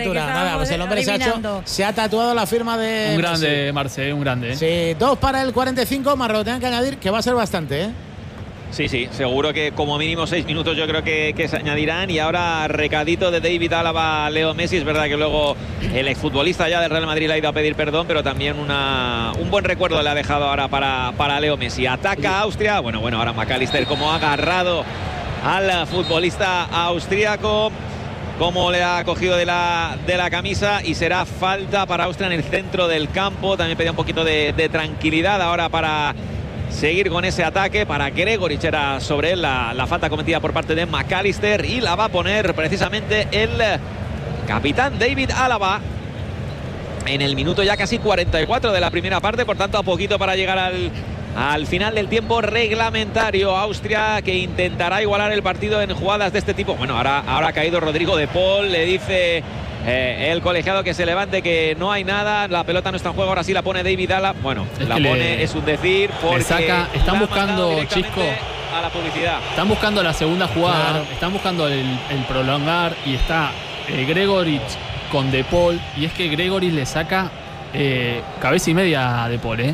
criatura. Nada, pues el hombre se ha tatuado la firma de un grande, Marce, un grande. Sí, 2 para el 45, más lo tengan que añadir, que va a ser bastante, ¿eh? Sí, seguro que como mínimo 6 minutos yo creo que se añadirán. Y ahora recadito de David Álava, Leo Messi. Es verdad que luego el exfutbolista ya del Real Madrid le ha ido a pedir perdón, pero también un buen recuerdo le ha dejado ahora para Leo Messi. Ataca Austria. Bueno, ahora McAllister como ha agarrado al futbolista austríaco, como le ha cogido de la camisa, y será falta para Austria en el centro del campo. También pedía un poquito de tranquilidad ahora para seguir con ese ataque. Para Gregoric era sobre él la falta cometida por parte de McAllister, y la va a poner precisamente el capitán David Álava en el minuto ya casi 44 de la primera parte. Por tanto, a poquito para llegar al final del tiempo reglamentario. Austria que intentará igualar el partido en jugadas de este tipo. Bueno, ahora ha caído Rodrigo de Paul. Le dice el colegiado que se levante, que no hay nada, la pelota no está en juego. Ahora sí la pone David Álava. Bueno, la pone, es un decir, porque están buscando, Chisco, a la publicidad. Están buscando la segunda jugada, claro. Están buscando el prolongar, y está Gregoric con De Paul, y es que Gregoric le saca cabeza y media a De Paul,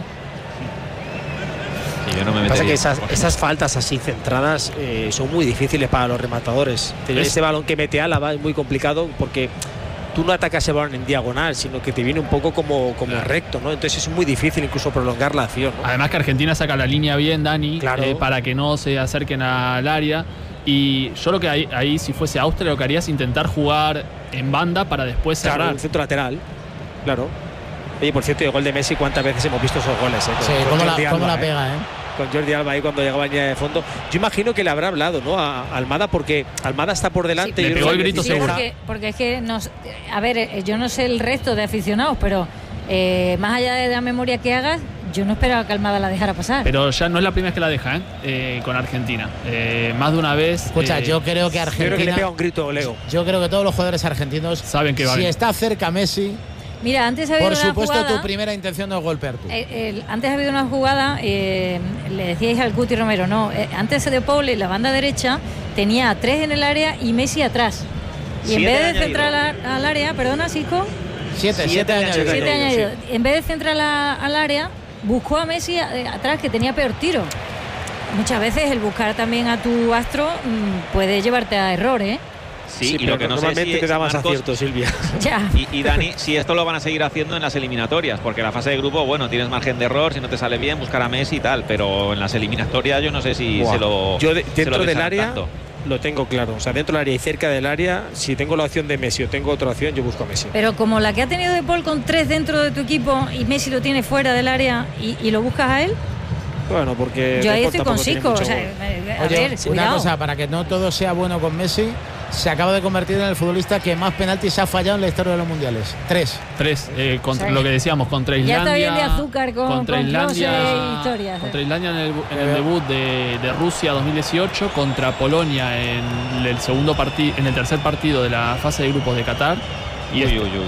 Yo no me pasa que esas faltas así centradas son muy difíciles para los rematadores. Este balón que mete Álava es muy complicado, porque tú no atacas el balón en diagonal, sino que te viene un poco como recto, ¿no? Entonces es muy difícil incluso prolongar la acción, ¿no? Además que Argentina saca la línea bien, Dani, claro. Para que no se acerquen al área. Y yo lo que ahí si fuese Austria, lo que haría es intentar jugar en banda para después cerrar. Claro, un centro lateral, claro. Oye, por cierto, el gol de Messi, ¿cuántas veces hemos visto esos goles? Sí, cómo la pega, con Jordi Alba ahí cuando llegaba en línea de fondo. Yo imagino que le habrá hablado, ¿no?, a Almada, porque Almada está por delante. Sí, le pegó el grito seguro. Porque es que, a ver, yo no sé el resto de aficionados, pero más allá de la memoria que hagas, yo no esperaba que Almada la dejara pasar. Pero ya no es la primera vez que la deja, con Argentina. Más de una vez. Escucha, yo creo que Argentina. Yo creo que le pega un grito, Leo. Yo creo que todos los jugadores argentinos saben que va si bien. está cerca Messi. Mira, antes ha habido por supuesto una jugada, tu primera intención no es golpear tú. Antes ha habido una jugada, le decíais al Cuti Romero, no, antes de Paul en la banda derecha tenía a 3 en el área y Messi atrás. Y en vez de centrar al área, perdona, Cisco. 7 añadidos. En vez de centrar al área, buscó a Messi atrás, que tenía peor tiro. Muchas veces el buscar también a tu astro puede llevarte a error, Sí, y pero lo que no normalmente sé si te da más Marcos, acierto, Silvia. Ya. Y Dani, si esto lo van a seguir haciendo en las eliminatorias, porque la fase de grupo, bueno, tienes margen de error, si no te sale bien, buscar a Messi y tal, pero en las eliminatorias yo no sé si se lo. Yo dentro del área tanto. lo tengo claro. O sea, dentro del área y cerca del área, si tengo la opción de Messi o tengo otra opción, yo busco a Messi. Pero como la que ha tenido De Paul con 3 dentro de tu equipo y Messi lo tiene fuera del área y lo buscas a él. Bueno, porque yo ahí estoy con Cisco. O sea, Oye, una cosa, para que no todo sea bueno con Messi, se acaba de convertir en el futbolista que más penaltis ha fallado en la historia de los mundiales. 3, contra lo que decíamos, contra Islandia. Ya está bien de azúcar contra con Islandia, historias. Contra Islandia en el debut de Rusia 2018, contra Polonia en el tercer partido de la fase de grupos de Qatar. Y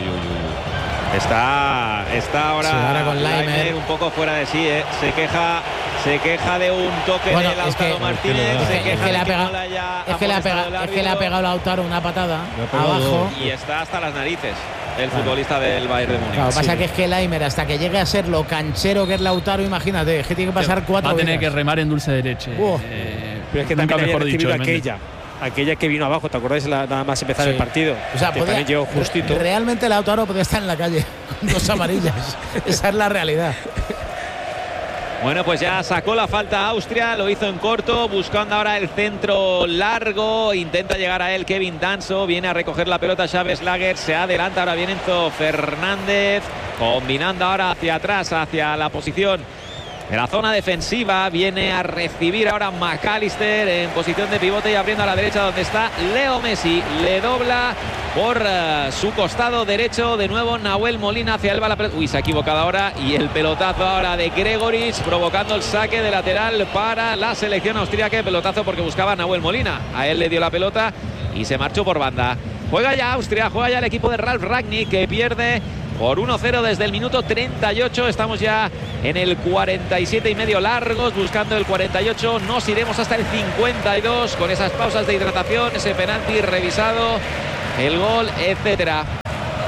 Está ahora con Laimer un poco fuera de sí, Se queja de un toque de Lautaro Martínez. Es que le ha pegado Lautaro una patada abajo. Y está hasta las narices el futbolista del Bayern de Múnich. Claro, pasa que es que Laimer, hasta que llegue a ser lo canchero que es Lautaro, imagínate, es que tiene que pasar 4 va a tener vidas. que remar en dulce de leche. Pero es que también había recibido aquella que vino abajo, ¿te acordáis? Nada más empezar el partido. O sea, también llegó justito. Realmente Lautaro podría estar en la calle con 2 amarillas. Esa es la realidad. Bueno, pues ya sacó la falta Austria, lo hizo en corto, buscando ahora el centro largo, intenta llegar a él Kevin Danso, viene a recoger la pelota Xavi Lager, se adelanta, ahora viene Enzo Fernández, combinando ahora hacia atrás, hacia la posición de la zona defensiva, viene a recibir ahora McAllister en posición de pivote y abriendo a la derecha donde está Leo Messi, le dobla por su costado derecho, de nuevo Nahuel Molina hacia él va la pelota, se ha equivocado ahora, y el pelotazo ahora de Gregoric provocando el saque de lateral para la selección austríaca, pelotazo porque buscaba a Nahuel Molina, a él le dio la pelota y se marchó por banda. Juega ya Austria, juega ya el equipo de Ralf Rangnick, que pierde por 1-0 desde el minuto 38. Estamos ya en el 47 y medio largos, buscando el 48. Nos iremos hasta el 52 con esas pausas de hidratación, ese penalti revisado, el gol, etcétera.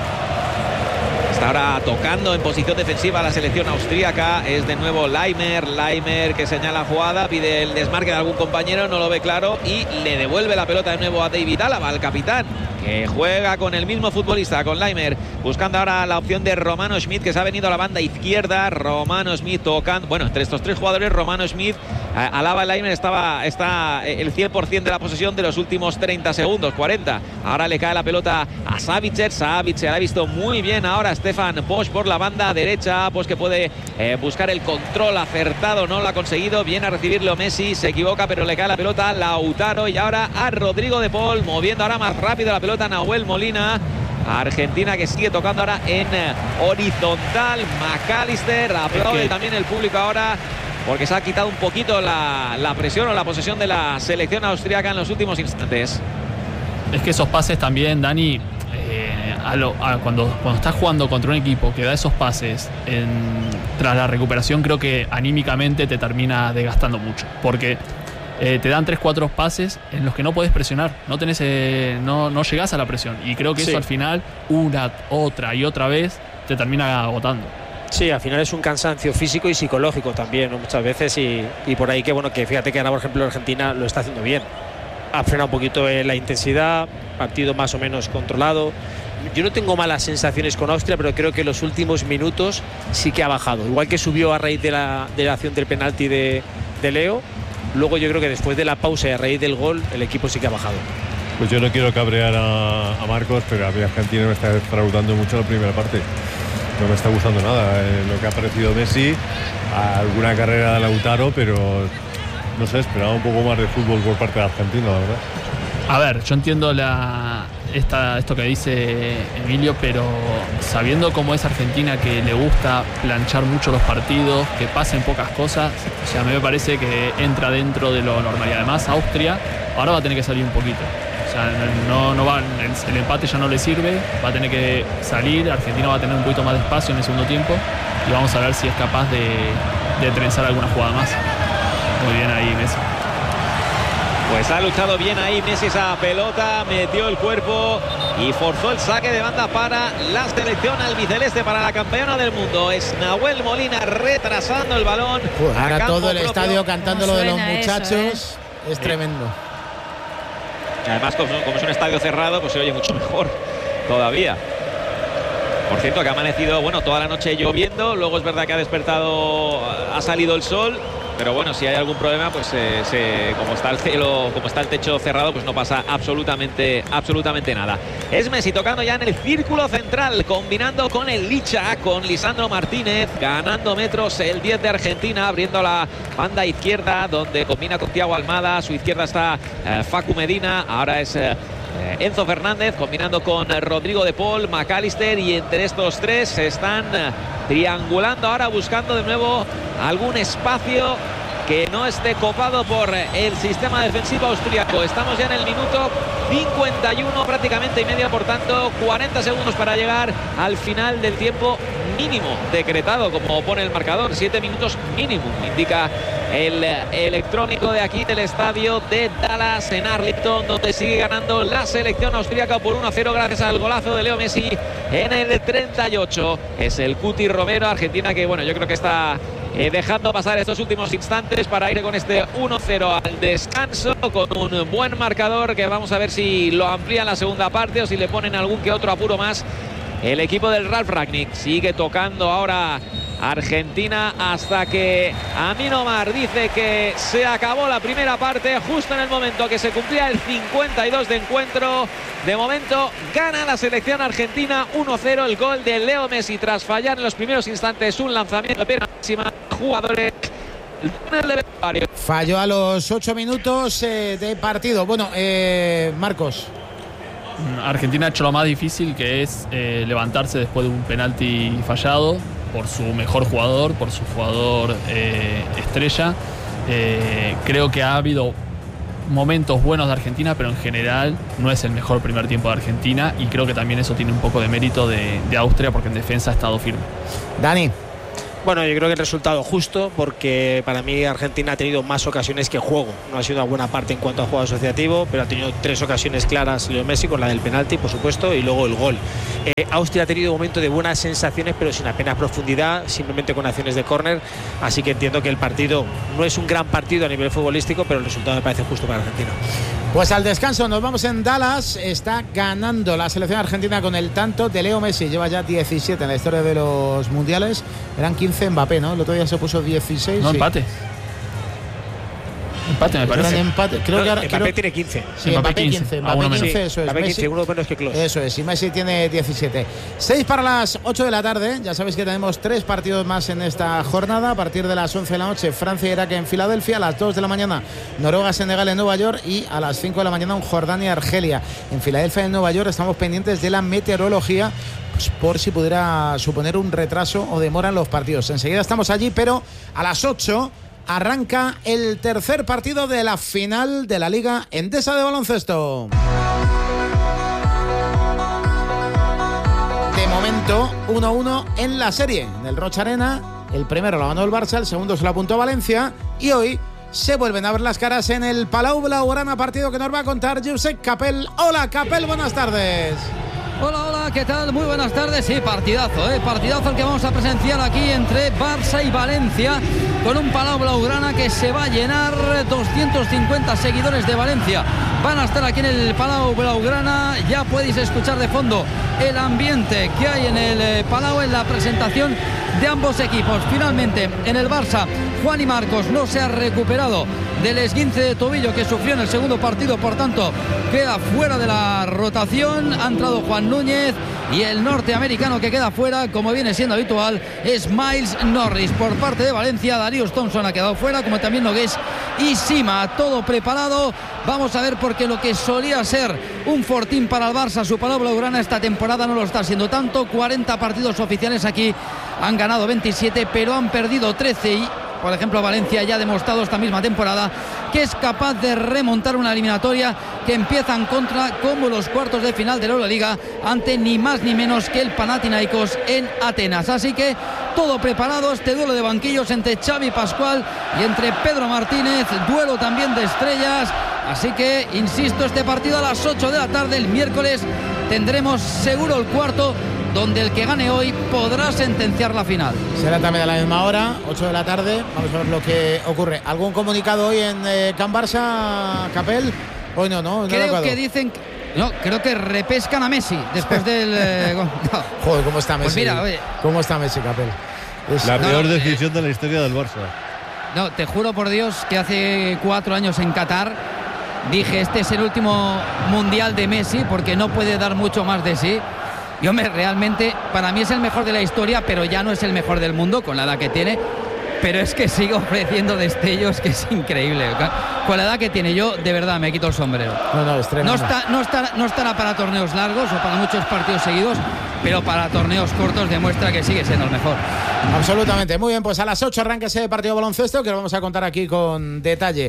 Está ahora tocando en posición defensiva la selección austríaca. Es de nuevo Laimer que señala jugada, pide el desmarque de algún compañero, no lo ve claro y le devuelve la pelota de nuevo a David Álava, al capitán, que juega con el mismo futbolista, con Laimer, buscando ahora la opción de Romano Schmidt, que se ha venido a la banda izquierda. Romano Schmidt tocando, bueno, entre estos tres jugadores, Romano Schmidt, Álava y Laimer está el 100% de la posesión de los últimos 30 segundos, 40. Ahora le cae la pelota a Savitzer ha visto muy bien ahora Stefan Posch por la banda derecha, pues que puede buscar el control acertado, no lo ha conseguido, viene a recibirlo Messi, se equivoca pero le cae la pelota a Lautaro y ahora a Rodrigo de Paul, moviendo ahora más rápido la pelota Nahuel Molina. Argentina que sigue tocando ahora en horizontal. McAllister, aplaude también el público ahora porque se ha quitado un poquito la presión o la posesión de la selección austríaca en los últimos instantes. Es que esos pases también, Dani, cuando estás jugando contra un equipo que da esos pases tras la recuperación, creo que anímicamente te termina desgastando mucho, porque te dan 3-4 pases en los que no podés presionar, no llegás a la presión, y creo que eso al final, una, otra y otra vez, te termina agotando. Sí, al final es un cansancio físico y psicológico también, ¿no? Muchas veces, y por ahí que fíjate que ahora, por ejemplo, Argentina lo está haciendo bien. Ha frenado un poquito la intensidad, partido más o menos controlado. Yo no tengo malas sensaciones con Austria, pero creo que los últimos minutos sí que ha bajado. Igual que subió a raíz de la acción del penalti de Leo, luego yo creo que después de la pausa y a raíz del gol, el equipo sí que ha bajado. Pues yo no quiero cabrear a Marcos, pero a mí Argentina me está defraudando mucho la primera parte. No me está gustando nada lo que ha parecido Messi, alguna carrera de Lautaro, pero no sé, esperaba un poco más de fútbol por parte de Argentina, la verdad. A ver, yo entiendo esto que dice Emilio, pero sabiendo cómo es Argentina, que le gusta planchar mucho los partidos, que pasen pocas cosas, o sea, a mí me parece que entra dentro de lo normal. Y además Austria ahora va a tener que salir un poquito. O sea, el empate ya no le sirve, va a tener que salir. Argentina va a tener un poquito más de espacio en el segundo tiempo y vamos a ver si es capaz de trenzar alguna jugada más. Muy bien ahí Messi. Pues ha luchado bien ahí Messi esa pelota, metió el cuerpo y forzó el saque de banda para la selección albiceleste, para la campeona del mundo. Es Nahuel Molina retrasando el balón. Ahora todo el estadio cantando lo de los muchachos, es tremendo. Y además, como es un estadio cerrado, pues se oye mucho mejor todavía. Por cierto, que ha amanecido, bueno, toda la noche lloviendo, luego es verdad que ha salido el sol. Pero bueno, si hay algún problema, pues como está el cielo, como está el techo cerrado, pues no pasa absolutamente nada. Es Messi tocando ya en el círculo central, combinando con el Licha, con Lisandro Martínez, ganando metros el 10 de Argentina, abriendo la banda izquierda, donde combina con Thiago Almada. A su izquierda está Facu Medina, ahora es Enzo Fernández, combinando con Rodrigo de Paul, McAllister, y entre estos tres se están triangulando ahora, buscando de nuevo algún espacio que no esté copado por el sistema defensivo austríaco. Estamos ya en el minuto 51 prácticamente y medio, por tanto 40 segundos para llegar al final del tiempo mínimo decretado, como pone el marcador, 7 minutos mínimo, indica el electrónico de aquí del estadio de Dallas en Arlington, donde sigue ganando la selección austríaca por 1-0 gracias al golazo de Leo Messi en el 38. Es el Cuti Romero. Argentina que, bueno, yo creo que está dejando pasar estos últimos instantes para ir con este 1-0 al descanso, con un buen marcador que vamos a ver si lo amplía en la segunda parte o si le ponen algún que otro apuro más. El equipo del Ralf Rangnick sigue tocando ahora Argentina hasta que Amin Omar dice que se acabó la primera parte, justo en el momento que se cumplía el 52 de encuentro. De momento gana la selección argentina 1-0, el gol de Leo Messi tras fallar en los primeros instantes un lanzamiento de pena máxima. Jugadores falló a los 8 minutos de partido. Bueno, Marcos. Argentina ha hecho lo más difícil, que es levantarse después de un penalti fallado por su mejor jugador, por su jugador estrella. Creo que ha habido momentos buenos de Argentina, pero en general no es el mejor primer tiempo de Argentina, y creo que también eso tiene un poco de mérito de Austria, porque en defensa ha estado firme. Dani. Bueno, yo creo que el resultado justo, porque para mí Argentina ha tenido más ocasiones que juego. No ha sido una buena parte en cuanto a juego asociativo, pero ha tenido 3 ocasiones claras Leo Messi, con la del penalti, por supuesto, y luego el gol. Austria ha tenido un momento de buenas sensaciones, pero sin apenas profundidad, simplemente con acciones de córner. Así que entiendo que el partido no es un gran partido a nivel futbolístico, pero el resultado me parece justo para Argentina. Pues al descanso nos vamos en Dallas. Está ganando la selección argentina con el tanto de Leo Messi. Lleva ya 17 en la historia de los mundiales. Eran 15 Mbappé, ¿no? El otro día se puso 16. No, empate. Empate, me parece. Empate. Creo que ahora, Mbappé tiene 15. Sí, Mbappé 15. Mbappé 15, eso es. Mbappé 15, uno menos que Klose. Eso es, y Messi tiene 17. 6 para las 8 de la tarde. Ya sabéis que tenemos 3 partidos más en esta jornada. A partir de las 11 de la noche, Francia e Irak en Filadelfia. A las 2 de la mañana, Noruega-Senegal en Nueva York. Y a las 5 de la mañana, Jordania-Argelia. En Filadelfia y en Nueva York estamos pendientes de la meteorología, pues por si pudiera suponer un retraso o demora en los partidos. Enseguida estamos allí, pero a las 8 arranca el tercer partido de la final de la Liga Endesa de baloncesto. De momento, 1-1 en la serie. En el Rocha Arena, el primero lo ganó el Barça, el segundo se lo apuntó Valencia y hoy se vuelven a ver las caras en el Palau Blaugrana, partido que nos va a contar Josep Capel. Hola, Capel, buenas tardes. Hola, ¿qué tal? Muy buenas tardes. Sí, partidazo, partidazo el que vamos a presenciar aquí entre Barça y Valencia, con un Palau Blaugrana que se va a llenar. 250 seguidores de Valencia van a estar aquí en el Palau Blaugrana. Ya podéis escuchar de fondo el ambiente que hay en el Palau en la presentación de ambos equipos. Finalmente, en el Barça, Juan Marcos no se ha recuperado del esguince de tobillo que sufrió en el segundo partido, por tanto queda fuera de la rotación. Ha entrado Juan Núñez y el norteamericano que queda fuera, como viene siendo habitual, es Miles Norris. Por parte de Valencia, Darius Thompson ha quedado fuera, como también Nogués y Sima. Todo preparado. Vamos a ver, porque lo que solía ser un fortín para el Barça, su Palau Blaugrana, esta temporada no lo está siendo tanto. 40 partidos oficiales aquí, han ganado 27, pero han perdido 13 y, por ejemplo, Valencia ya ha demostrado esta misma temporada que es capaz de remontar una eliminatoria que empieza en contra, como los cuartos de final de la Euroliga, ante ni más ni menos que el Panathinaikos en Atenas. Así que todo preparado, este duelo de banquillos entre Xavi Pascual y entre Pedro Martínez, duelo también de estrellas. Así que, insisto, este partido a las 8 de la tarde, el miércoles, tendremos seguro el cuarto, donde el que gane hoy podrá sentenciar la final. Será también a la misma hora, 8 de la tarde. Vamos a ver lo que ocurre. ¿Algún comunicado hoy en Can Barça, Capel? Hoy no creo que dicen... No, creo que repescan a Messi después del... No. Joder, ¿cómo está Messi? Pues mira, oye, ¿cómo está Messi, Capel? La peor decisión de la historia del Barça. No, te juro por Dios que hace 4 años en Qatar dije, este es el último mundial de Messi, porque no puede dar mucho más de sí. Y hombre, realmente para mí es el mejor de la historia, pero ya no es el mejor del mundo con la edad que tiene. Pero es que sigue ofreciendo destellos que es increíble. Con la edad que tiene, yo de verdad me quito el sombrero. No estará para torneos largos o para muchos partidos seguidos, pero para torneos cortos demuestra que sigue siendo el mejor. Absolutamente. Muy bien, pues a las 8 arranca ese partido de baloncesto que lo vamos a contar aquí con detalle.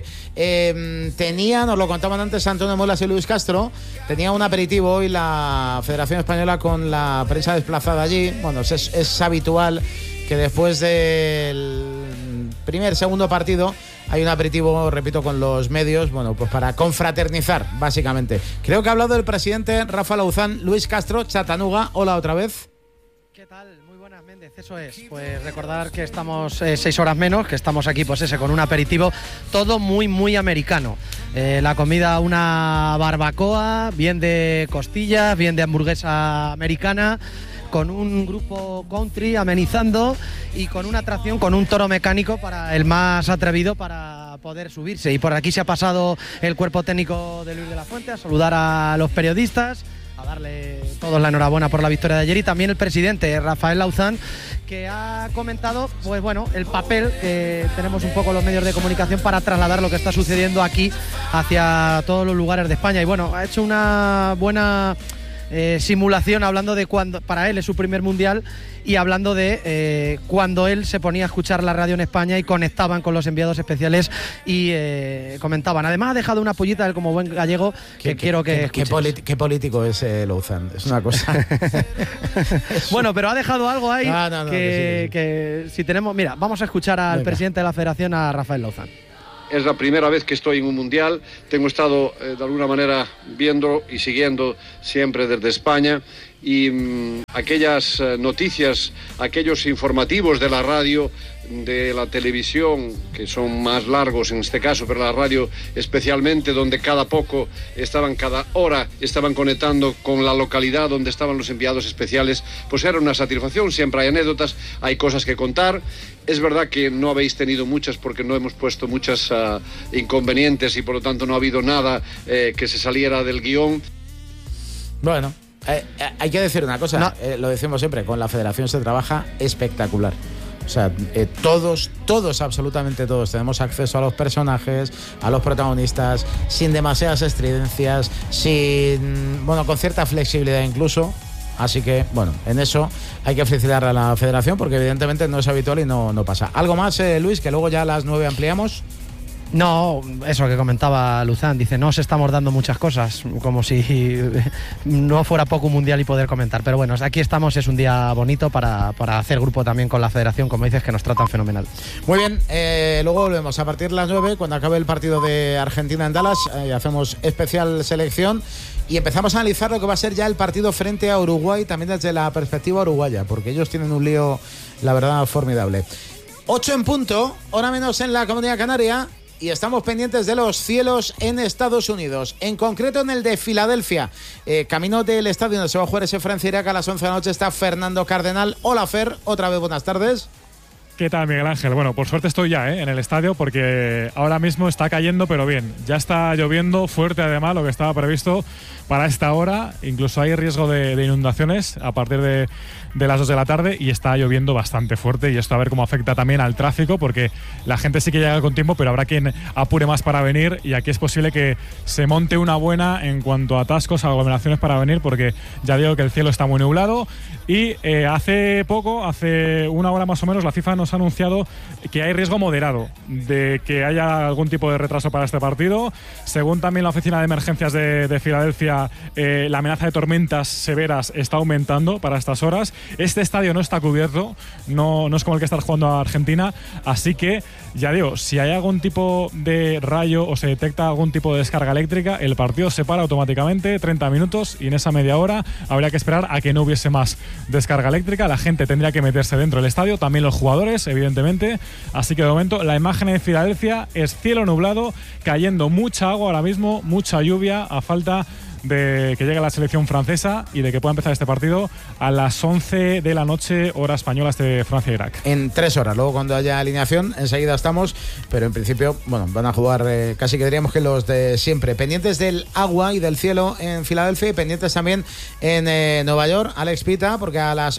Nos lo contaban antes Antonio Molas y Luis Castro, tenía un aperitivo hoy la Federación Española con la prensa desplazada allí. Bueno, es habitual que después del segundo partido hay un aperitivo, repito, con los medios, bueno, pues para confraternizar, básicamente. Creo que ha hablado el presidente Rafa Lauzán. Luis Castro, Chatanuga, hola otra vez. ¿Qué tal? Muy buenas, Méndez. Eso es, pues recordar que estamos 6 horas menos, que estamos aquí, pues con un aperitivo, todo muy, muy americano. La comida, una barbacoa, bien de costillas, bien de hamburguesa americana, con un grupo country amenizando y con una atracción, con un toro mecánico para el más atrevido para poder subirse. Y por aquí se ha pasado el cuerpo técnico de Luis de la Fuente a saludar a los periodistas, a darle todos la enhorabuena por la victoria de ayer, y también el presidente Rafael Lauzán, que ha comentado, pues bueno, el papel que tenemos un poco los medios de comunicación para trasladar lo que está sucediendo aquí hacia todos los lugares de España. Y bueno, ha hecho una buena simulación, hablando de cuando para él es su primer mundial y hablando de cuando él se ponía a escuchar la radio en España y conectaban con los enviados especiales y comentaban. Además ha dejado una pollita, él como buen gallego, que quiero que escuches. Qué político es Louzán, es una cosa. Bueno, pero ha dejado algo ahí que si tenemos... Mira, vamos a escuchar al presidente de la Federación, a Rafael Louzán. Es la primera vez que estoy en un mundial. Tengo estado de alguna manera viendo y siguiendo siempre desde España y aquellas noticias, aquellos informativos de la radio, de la televisión, que son más largos en este caso, pero la radio especialmente, donde cada hora estaban conectando con la localidad donde estaban los enviados especiales, pues era una satisfacción. Siempre hay anécdotas, hay cosas que contar. Es verdad que no habéis tenido muchas porque no hemos puesto muchas inconvenientes y por lo tanto no ha habido nada que se saliera del guión. Bueno, hay que decir una cosa, lo decimos siempre, con la Federación se trabaja espectacular. O sea, todos, absolutamente todos, tenemos acceso a los personajes, a los protagonistas, sin demasiadas estridencias, con cierta flexibilidad incluso. Así que, bueno, en eso hay que felicitar a la Federación porque evidentemente no es habitual y no pasa. ¿Algo más, Luis, que luego ya a las 9 ampliamos? No, eso que comentaba Louzán, dice, no os estamos dando muchas cosas, como si no fuera poco un mundial y poder comentar, pero bueno, aquí estamos, es un día bonito para hacer grupo también con la Federación, como dices, que nos tratan fenomenal. Muy bien, luego volvemos a partir de las 9, cuando acabe el partido de Argentina en Dallas, hacemos especial selección y empezamos a analizar lo que va a ser ya el partido frente a Uruguay, también desde la perspectiva uruguaya, porque ellos tienen un lío, la verdad, formidable. 8 en punto, hora menos en la Comunidad Canaria. Y estamos pendientes de los cielos en Estados Unidos, en concreto en el de Filadelfia. Camino del estadio donde se va a jugar ese Francia-Irak a las 11 de la noche está Fernando Cardenal. Hola, Fer, otra vez buenas tardes. ¿Qué tal, Miguel Ángel? Bueno, por suerte estoy ya en el estadio porque ahora mismo está cayendo, pero bien, ya está lloviendo fuerte además, lo que estaba previsto para esta hora. Incluso hay riesgo de inundaciones a partir de las 2 de la tarde y está lloviendo bastante fuerte y esto a ver cómo afecta también al tráfico porque la gente sí que llega con tiempo, pero habrá quien apure más para venir y aquí es posible que se monte una buena en cuanto a atascos, aglomeraciones para venir porque ya digo que el cielo está muy nublado y hace una hora más o menos, la FIFA nos ha anunciado que hay riesgo moderado de que haya algún tipo de retraso para este partido. Según también la Oficina de Emergencias de Filadelfia, la amenaza de tormentas severas está aumentando para estas horas. Este estadio no está cubierto, no es como el que está jugando a Argentina, así que ya digo, si hay algún tipo de rayo o se detecta algún tipo de descarga eléctrica, el partido se para automáticamente 30 minutos y en esa media hora habría que esperar a que no hubiese más descarga eléctrica. La gente tendría que meterse dentro del estadio, también los jugadores, evidentemente. Así que de momento la imagen de Filadelfia es cielo nublado, cayendo mucha agua ahora mismo, mucha lluvia, a falta de que llegue la selección francesa y de que pueda empezar este partido a las 11 de la noche, hora española, Francia-Irak. En 3 horas, luego cuando haya alineación, enseguida estamos, pero en principio, bueno, van a jugar casi que diríamos que los de siempre. Pendientes del agua y del cielo en Filadelfia y pendientes también en Nueva York, Alex Pita, porque a las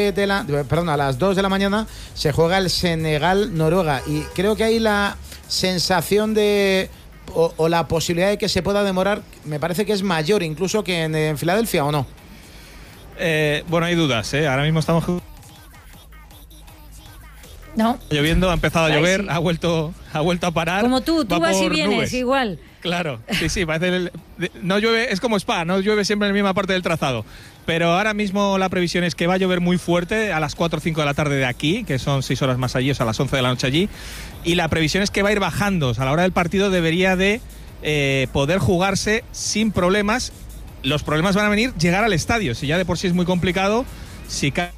2 de la mañana se juega el Senegal-Noruega y creo que hay la sensación de... O la posibilidad de que se pueda demorar, me parece que es mayor incluso que en Filadelfia, ¿o no? Bueno, hay dudas, ahora mismo estamos lloviendo, ha empezado a llover, sí. ha vuelto a parar. Como tú vas y vienes nubes. Igual. Claro, sí, parece no llueve, es como Spa, no llueve siempre en la misma parte del trazado. Pero ahora mismo la previsión es que va a llover muy fuerte a las 4 o 5 de la tarde de aquí, que son 6 horas más allí, o sea, a las 11 de la noche allí. Y la previsión es que va a ir bajando. O sea, a la hora del partido debería de poder jugarse sin problemas. Los problemas van a venir llegar al estadio. Si ya de por sí es muy complicado, si cae...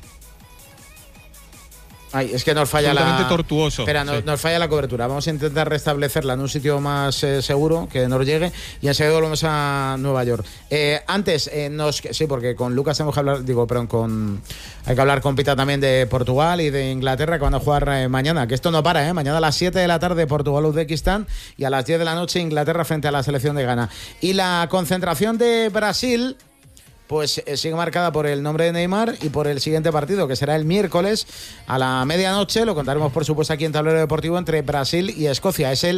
Ay, es que nos falla tortuoso. Espera, nos falla la cobertura. Vamos a intentar restablecerla en un sitio más seguro, que nos llegue, y enseguida volvemos a Nueva York. Antes, sí, porque con Lucas tenemos que hablar, hay que hablar con Pita también de Portugal y de Inglaterra, que van a jugar mañana, que esto no para, mañana a las 7 de la tarde Portugal-Uzbekistán y a las 10 de la noche Inglaterra frente a la selección de Ghana. Y la concentración de Brasil... pues sigue marcada por el nombre de Neymar y por el siguiente partido, que será el miércoles a la medianoche. Lo contaremos, por supuesto, aquí en Tablero Deportivo entre Brasil y Escocia. Es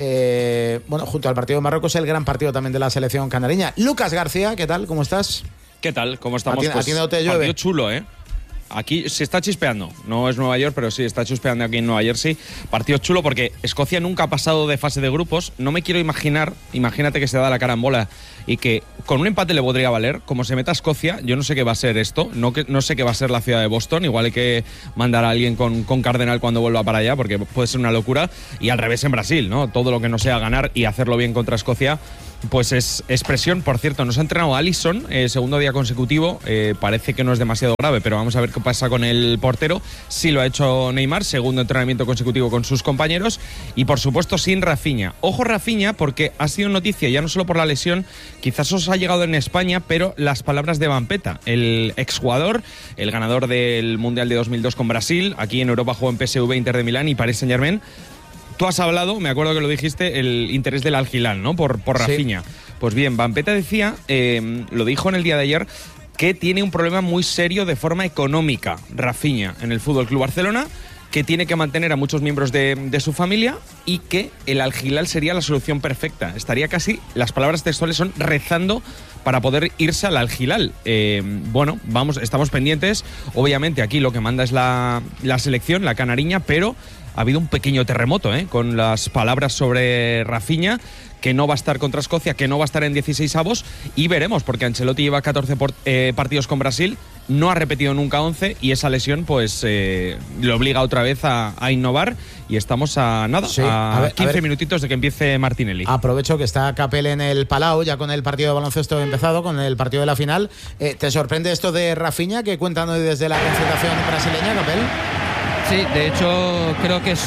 junto al partido de Marruecos, el gran partido también de la selección canareña. Lucas García, ¿qué tal? ¿Cómo estás? ¿Qué tal? ¿Cómo estamos? ¿A ti no te llueve? Partido chulo, ¿eh? Aquí se está chispeando, no es Nueva York, pero sí está chispeando aquí en Nueva Jersey. Partido chulo porque Escocia nunca ha pasado de fase de grupos. No me quiero imaginar, imagínate que se da la carambola y que con un empate le podría valer. Como se meta a Escocia, yo no sé qué va a ser esto, no sé qué va a ser la ciudad de Boston. Igual hay que mandar a alguien con Cardenal cuando vuelva para allá, porque puede ser una locura. Y al revés en Brasil, ¿no? Todo lo que no sea ganar y hacerlo bien contra Escocia, pues es presión. Por cierto, nos ha entrenado Alisson, segundo día consecutivo. Parece que no es demasiado grave, pero vamos a ver qué pasa con el portero. Sí lo ha hecho Neymar, segundo entrenamiento consecutivo con sus compañeros. Y por supuesto sin Rafinha. Ojo Rafinha, porque ha sido noticia ya no solo por la lesión, quizás os ha llegado en España, pero las palabras de Vampeta, el exjugador, el ganador del Mundial de 2002 con Brasil. Aquí en Europa jugó en PSV, Inter de Milán y Paris Saint-Germain. Tú has hablado, me acuerdo que lo dijiste, el interés del Al Hilal, ¿no? Por Rafinha. Sí. Pues bien, Vampeta decía, lo dijo en el día de ayer, que tiene un problema muy serio de forma económica, Rafinha, en el FC Barcelona, que tiene que mantener a muchos miembros de su familia y que el Al Hilal sería la solución perfecta. Estaría casi, las palabras textuales son rezando para poder irse al Al Hilal. Bueno, estamos pendientes. Obviamente aquí lo que manda es la selección, la canariña, pero ha habido un pequeño terremoto con las palabras sobre Rafinha, que no va a estar contra Escocia, que no va a estar en 16avos, y veremos, porque Ancelotti lleva 14 partidos con Brasil, no ha repetido nunca 11, y esa lesión pues le obliga otra vez a innovar, y estamos a nada, sí, a 15 minutitos de que empiece Martinelli. Aprovecho que está Capel en el Palau, ya con el partido de baloncesto empezado, con el partido de la final. ¿Te sorprende esto de Rafinha, que cuentan hoy desde la concentración brasileña, Capel? Sí, de hecho creo que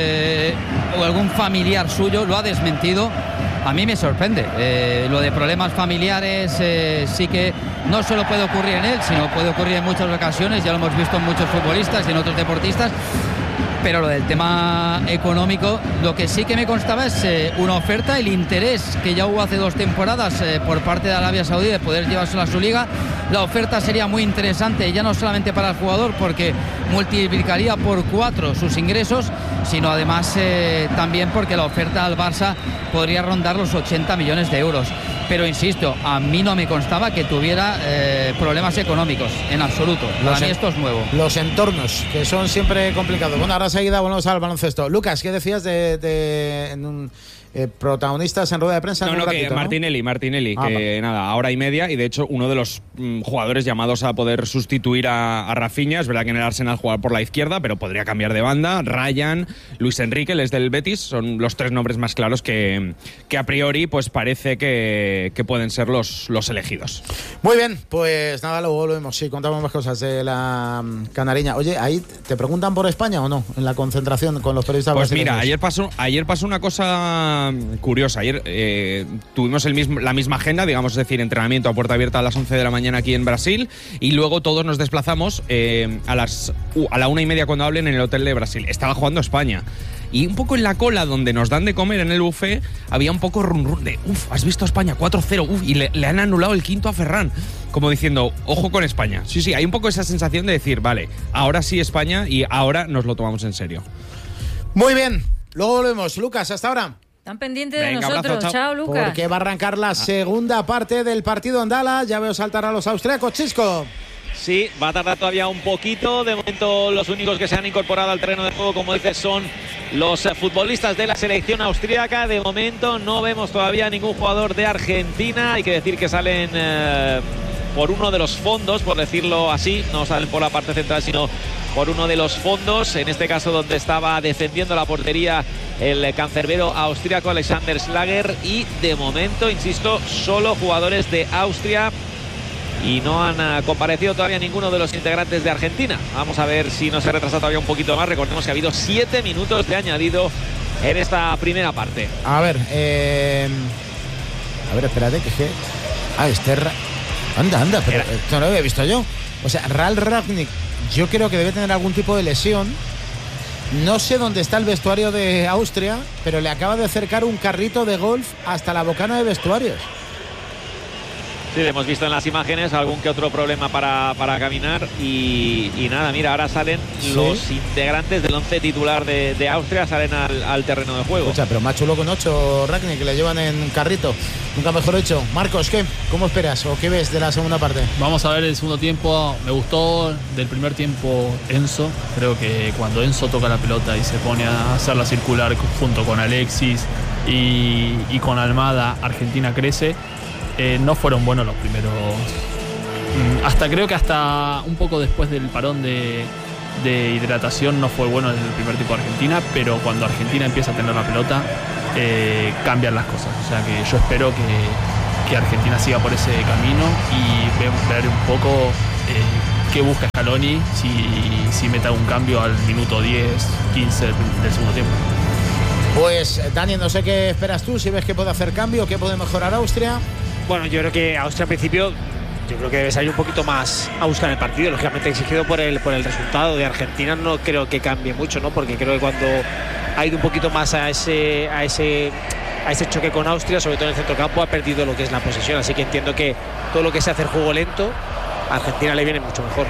es algún familiar suyo, lo ha desmentido. A mí me sorprende. Lo de problemas familiares sí que no solo puede ocurrir en él, sino puede ocurrir en muchas ocasiones. Ya lo hemos visto en muchos futbolistas y en otros deportistas. Pero lo del tema económico, lo que sí que me constaba es una oferta, el interés que ya hubo hace 2 temporadas por parte de Arabia Saudí de poder llevárselo a su liga. La oferta sería muy interesante, ya no solamente para el jugador, porque multiplicaría por 4 sus ingresos, sino además también porque la oferta al Barça podría rondar los 80 millones de euros. Pero insisto, a mí no me constaba que tuviera problemas económicos, en absoluto. Para mí esto es nuevo. Los entornos, que son siempre complicados. Bueno, ahora seguida volvemos al baloncesto. Lucas, ¿qué decías protagonistas en rueda de prensa? No, que Martinelli, que nada, hora y media, y de hecho uno de los jugadores llamados a poder sustituir a Rafinha. Es verdad que en el Arsenal juega por la izquierda, pero podría cambiar de banda. Ryan, Luis Enrique, les del Betis, son los 3 nombres más claros que a priori pues parece que pueden ser los elegidos. Muy bien, pues nada, luego volvemos. Sí, contamos más cosas de la canariña. Oye, ¿ahí te preguntan por España o no? En la concentración con los periodistas brasileños. Pues mira, ayer pasó una cosa curiosa. Ayer tuvimos la misma agenda, digamos, es decir, entrenamiento a puerta abierta a las 11 de la mañana aquí en Brasil, y luego todos nos desplazamos a la 1:30 cuando hablen en el hotel de Brasil. Estaba jugando España. Y un poco en la cola donde nos dan de comer en el buffet había un poco run de ¿has visto España? 4-0, y le han anulado el quinto a Ferran. Como diciendo, ojo con España. Sí, hay un poco esa sensación de decir, vale, ahora sí España y ahora nos lo tomamos en serio. Muy bien, luego volvemos. Lucas, hasta ahora. Están pendientes de nosotros. Abrazo, chao, Lucas. Porque va a arrancar la segunda parte del partido en Dallas. Ya veo saltar a los austriacos, Chisco. Sí, va a tardar todavía un poquito. De momento los únicos que se han incorporado al terreno de juego, como dices, son los futbolistas de la selección austríaca. De momento no vemos todavía ningún jugador de Argentina. Hay que decir que salen por uno de los fondos, por decirlo así. No salen por la parte central, sino por uno de los fondos. En este caso donde estaba defendiendo la portería el cancerbero austríaco Alexander Schlager. Y de momento, insisto, solo jugadores de Austria. Y no han comparecido todavía ninguno de los integrantes de Argentina. Vamos a ver si no se retrasa todavía un poquito más. Recordemos que ha habido 7 minutos de añadido en esta primera parte. A ver, espérate, que... Anda, pero esto no lo había visto yo. O sea, Ralf Rangnick, yo creo que debe tener algún tipo de lesión. No sé dónde está el vestuario de Austria, pero le acaba de acercar un carrito de golf hasta la bocana de vestuarios. Sí, hemos visto en las imágenes algún que otro problema para caminar y nada, mira, ahora salen los integrantes del 11 titular de Austria, salen al terreno de juego. Escucha, pero más chulo con 8, Ragni, que le llevan en carrito. Nunca mejor hecho. Marcos, ¿cómo esperas o qué ves de la segunda parte? Vamos a ver el segundo tiempo. Me gustó del primer tiempo Enzo. Creo que cuando Enzo toca la pelota y se pone a hacerla circular junto con Alexis y con Almada, Argentina crece. No fueron buenos los primeros. Creo que hasta un poco después del parón de hidratación no fue bueno el primer tiempo de Argentina, pero cuando Argentina empieza a tener la pelota cambian las cosas. O sea que yo espero que Argentina siga por ese camino y ver un poco qué busca Scaloni si meta un cambio al minuto 10, 15 del segundo tiempo. Pues Dani, no sé qué esperas tú, si ves que puede hacer cambio, qué puede mejorar Austria. Bueno, yo creo que Austria al principio, yo creo que debe salir un poquito más a buscar el partido, lógicamente exigido por el resultado de Argentina. No creo que cambie mucho, ¿no? Porque creo que cuando ha ido un poquito más a ese choque con Austria, sobre todo en el centrocampo, ha perdido lo que es la posesión. Así que entiendo que todo lo que sea hacer juego lento, a Argentina le viene mucho mejor.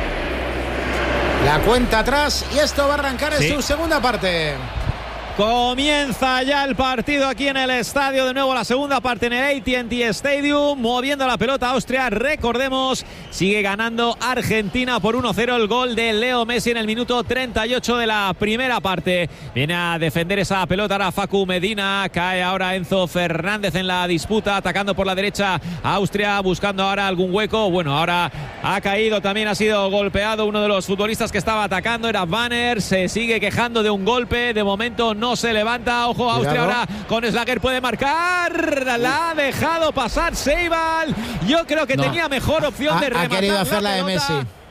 La cuenta atrás y esto va a arrancar en su segunda parte. Comienza ya el partido aquí en el estadio, de nuevo la segunda parte en el AT&T Stadium, moviendo la pelota Austria, recordemos, sigue ganando Argentina por 1-0, el gol de Leo Messi en el minuto 38 de la primera parte. Viene a defender esa pelota ahora Facu Medina, cae ahora Enzo Fernández en la disputa, atacando por la derecha Austria, buscando ahora algún hueco. Bueno, ahora ha caído, también ha sido golpeado uno de los futbolistas que estaba atacando, era Banner, se sigue quejando de un golpe, de momento no se levanta. Ojo, Austria ahora con Schlager puede marcar. La ha dejado pasar Seibal. Yo creo que tenía mejor opción de rematar. Ha querido hacer la de Messi.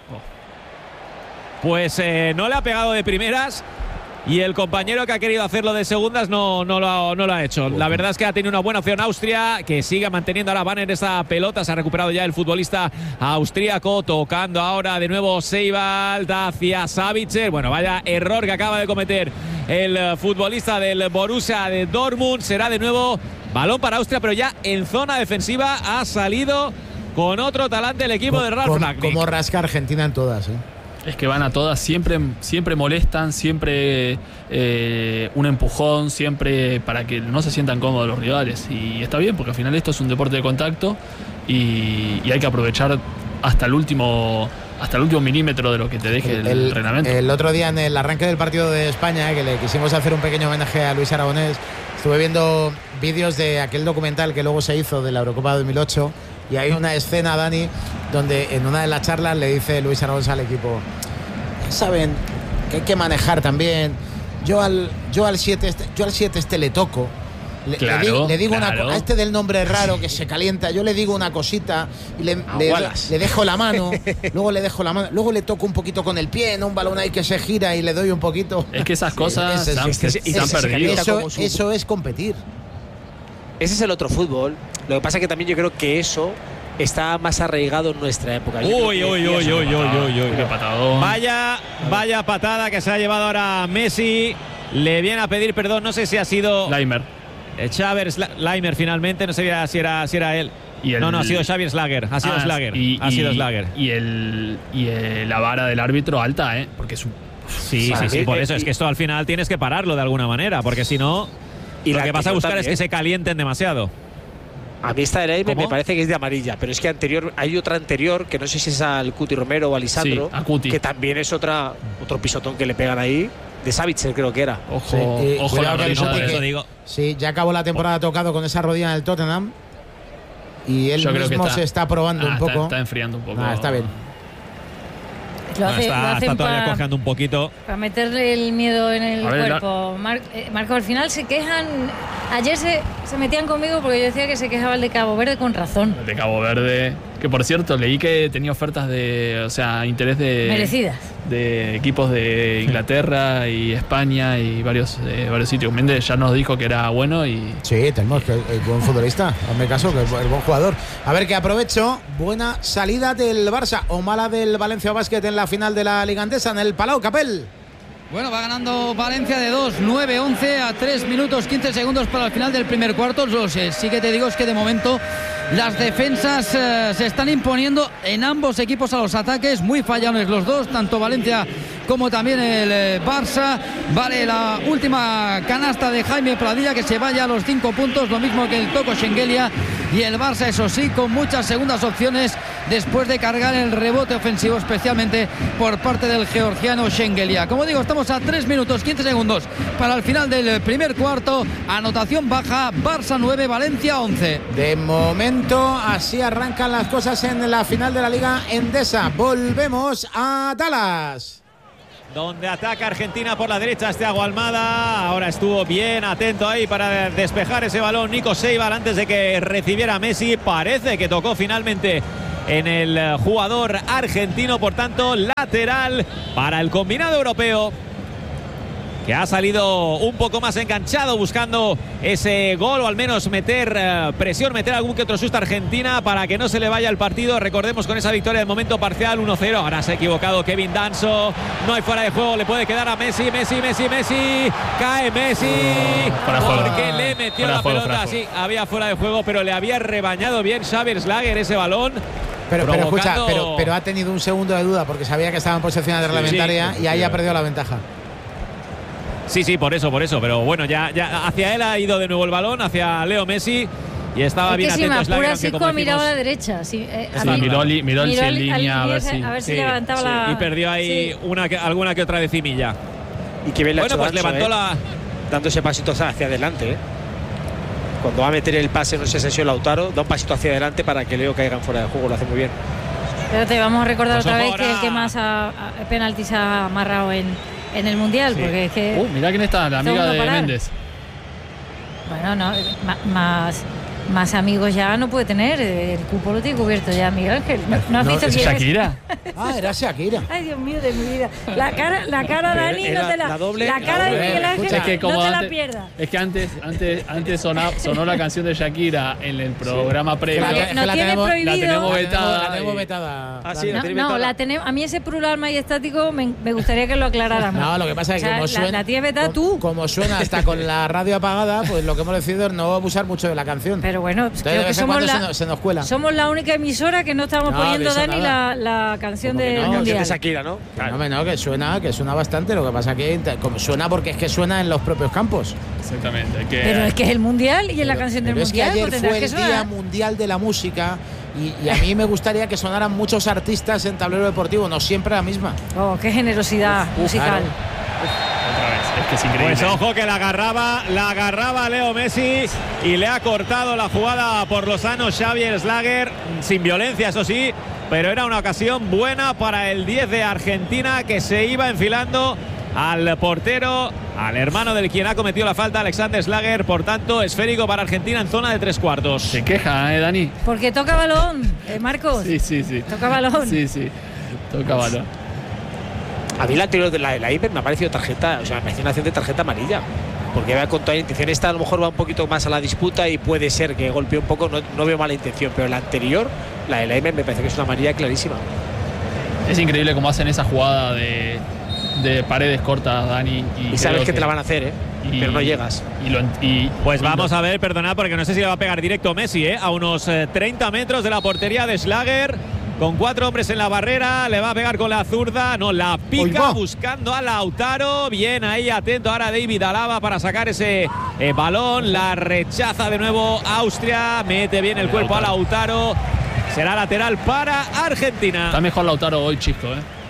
Pues no le ha pegado de primeras. Y el compañero que ha querido hacerlo de segundas no lo ha hecho. La verdad es que ha tenido una buena opción Austria, que sigue manteniendo ahora Banner esa pelota. Se ha recuperado ya el futbolista austríaco, tocando ahora de nuevo Seibald hacia Savitzer. Bueno, vaya error que acaba de cometer el futbolista del Borussia de Dortmund. Será de nuevo balón para Austria, pero ya en zona defensiva ha salido con otro talante el equipo de Ralf Rangnick. Como rasca Argentina en todas, Es que van a todas, siempre molestan, siempre un empujón, siempre para que no se sientan cómodos los rivales. Y está bien, porque al final esto es un deporte de contacto y hay que aprovechar hasta el último milímetro de lo que te deje el reglamento. El otro día en el arranque del partido de España, que le quisimos hacer un pequeño homenaje a Luis Aragonés, estuve viendo vídeos de aquel documental que luego se hizo de la Eurocopa 2008. Y hay una escena, Dani, donde en una de las charlas le dice Luis Aragonés al equipo: saben que hay que manejar también. Yo al 7 este le toco. Le digo una cosa, a este del nombre raro que se calienta, yo le digo una cosita y le dejo la mano, luego le dejo la mano, luego le toco un poquito con el pie, ¿no? Un balón ahí que se gira y le doy un poquito. Es que esas cosas se han perdido. Eso es competir. Ese es el otro fútbol. Lo que pasa es que también yo creo que eso está más arraigado en nuestra época. Uy. Qué patadón. Vaya patada que se ha llevado ahora Messi. Le viene a pedir perdón, no sé si ha sido Leimer. Xaver Leimer finalmente, no sé si era él. No, ha sido Xavier Schlager. Ha sido Schlager. Y la vara del árbitro alta, porque es un... Sí, por eso es que esto al final tienes que pararlo de alguna manera, porque si no, lo que vas a buscar es que se calienten demasiado. A mí esta de Leimer me parece que es de amarilla, pero es que hay otra anterior, que no sé si es al Cuti Romero o a Lisandro, que también es otro pisotón que le pegan ahí. De Savitzer creo que era. Ojo la rodilla, eso digo. Sí, ya acabó la temporada tocado con esa rodilla en el Tottenham. Y él mismo se está probando un poco. Está enfriando un poco. Está bien. Está todavía cojeando un poquito. Para meterle el miedo en el cuerpo. Marco, al final se quejan. Ayer se metían conmigo porque yo decía que se quejaba el de Cabo Verde con razón. El de Cabo Verde, que por cierto leí que tenía ofertas interés de... merecidas. De equipos de Inglaterra y España y varios sitios. Méndez ya nos dijo que era bueno y... Sí, tenemos que el buen futbolista, hazme caso, que el buen jugador. A ver, que aprovecho, buena salida del Barça o mala del Valencia Basket en la final de la Liga Andesa en el Palau Capel. Bueno, va ganando Valencia de 2, 9-11 a 3 minutos 15 segundos para el final del primer cuarto. Sí que te digo es que de momento Las defensas se están imponiendo en ambos equipos a los ataques, muy fallones los dos, tanto Valencia como también el Barça. Vale la última canasta de Jaime Pradilla, que se vaya a los 5 puntos, lo mismo que el Toko Schengelia. Y el Barça, eso sí, con muchas segundas opciones después de cargar el rebote ofensivo, especialmente por parte del georgiano Schengelia. Como digo, estamos a 3 minutos 15 segundos para el final del primer cuarto. Anotación baja, Barça 9, Valencia 11. De momento así arrancan las cosas en la final de la Liga Endesa. Volvemos a Dallas, donde ataca Argentina por la derecha. Thiago Almada ahora estuvo bien atento ahí para despejar ese balón Nico Seibar antes de que recibiera Messi. Parece que tocó finalmente en el jugador argentino, por tanto lateral para el combinado europeo, que ha salido un poco más enganchado buscando ese gol, o al menos meter presión, meter algún que otro susto a Argentina para que no se le vaya el partido. Recordemos, con esa victoria de momento parcial 1-0. Ahora se ha equivocado Kevin Danso, no hay fuera de juego, le puede quedar a Messi. Cae Messi porque le metió la pelota. Sí, había fuera de juego, pero le había rebañado bien Xavier Schlager ese balón. Pero escucha, pero ha tenido un segundo de duda porque sabía que estaba en posición reglamentaria, y ahí ha perdido la ventaja. Sí, por eso, pero bueno, ya hacia él ha ido de nuevo el balón, hacia Leo Messi, y estaba bien atento Schlager, aunque como miraba a la derecha. Miró en línea a ver si levantaba la... Y perdió ahí alguna que otra decimilla. Y que bien le ha hecho Danso, levantó dando ese pasito hacia adelante, Cuando va a meter el pase, no sé si es Lautaro, da un pasito hacia adelante para que Leo caiga fuera de juego, lo hace muy bien. Pero te vamos a recordar otra vez que el que más penaltis ha amarrado en el Mundial, porque es que... mirá quién está, la amiga de Méndez. Bueno, no, más amigos ya no puede tener, el cupo lo tiene cubierto ya Miguel Ángel. ¿No has visto ¿es Shakira? Era Shakira. Ay, Dios mío de mi vida. La cara Dani, no te la cara de Miguel Ángel, es que como no te antes, la pierdas. Es que antes sonó la canción de Shakira en el programa previo. La tenemos vetada. La tenemos vetada. La tenemos. A mí ese plural majestático me gustaría que lo aclaráramos. No, lo que pasa es que como suena, la tienes vetada tú. Como suena hasta con la radio apagada, pues lo que hemos decidido es no abusar mucho de la canción. Pero bueno, creo que se nos cuela. Somos la única emisora que no estamos poniendo, Dani, la canción del Mundial. De Shakira, ¿no? Claro. No, que suena bastante. Lo que pasa que como suena porque es que suena en los propios campos. Exactamente. Pero es que es el Mundial y es la canción del Mundial. Es que ayer fue el Día Mundial de la Música y a mí me gustaría que sonaran muchos artistas en tablero deportivo, no siempre la misma. Oh, qué generosidad musical. Otra vez, es que es increíble. Pues ojo que la agarraba Leo Messi y le ha cortado la jugada por lozano Xavier Schlager, sin violencia, eso sí, pero era una ocasión buena para el 10 de Argentina, que se iba enfilando al portero, al hermano del quien ha cometido la falta, Alexander Schlager. Por tanto, esférico para Argentina en zona de 3/4. Se queja, Dani. Porque toca balón, Marcos. Sí. Toca balón. Sí, toca balón. A mí la anterior de la Iber me ha parecido tarjeta, o sea, me ha una acción de tarjeta amarilla. Porque con toda la intención esta a lo mejor va un poquito más a la disputa y puede ser que golpee un poco, no veo mala intención, pero la anterior, la de la Iber, me parece que es una amarilla clarísima. Es increíble cómo hacen esa jugada de paredes cortas, Dani. Y sabes que te la van a hacer, pero no llegas. Pues vamos a ver, perdonad, porque no sé si le va a pegar directo Messi, a unos 30 metros de la portería de Schlager. Con 4 hombres en la barrera, le va a pegar con la zurda, no, la pica buscando a Lautaro. Bien ahí, atento ahora David Alaba para sacar ese balón. La rechaza de nuevo Austria, mete bien el cuerpo a Lautaro. Será lateral para Argentina. Está mejor Lautaro hoy, Chisco,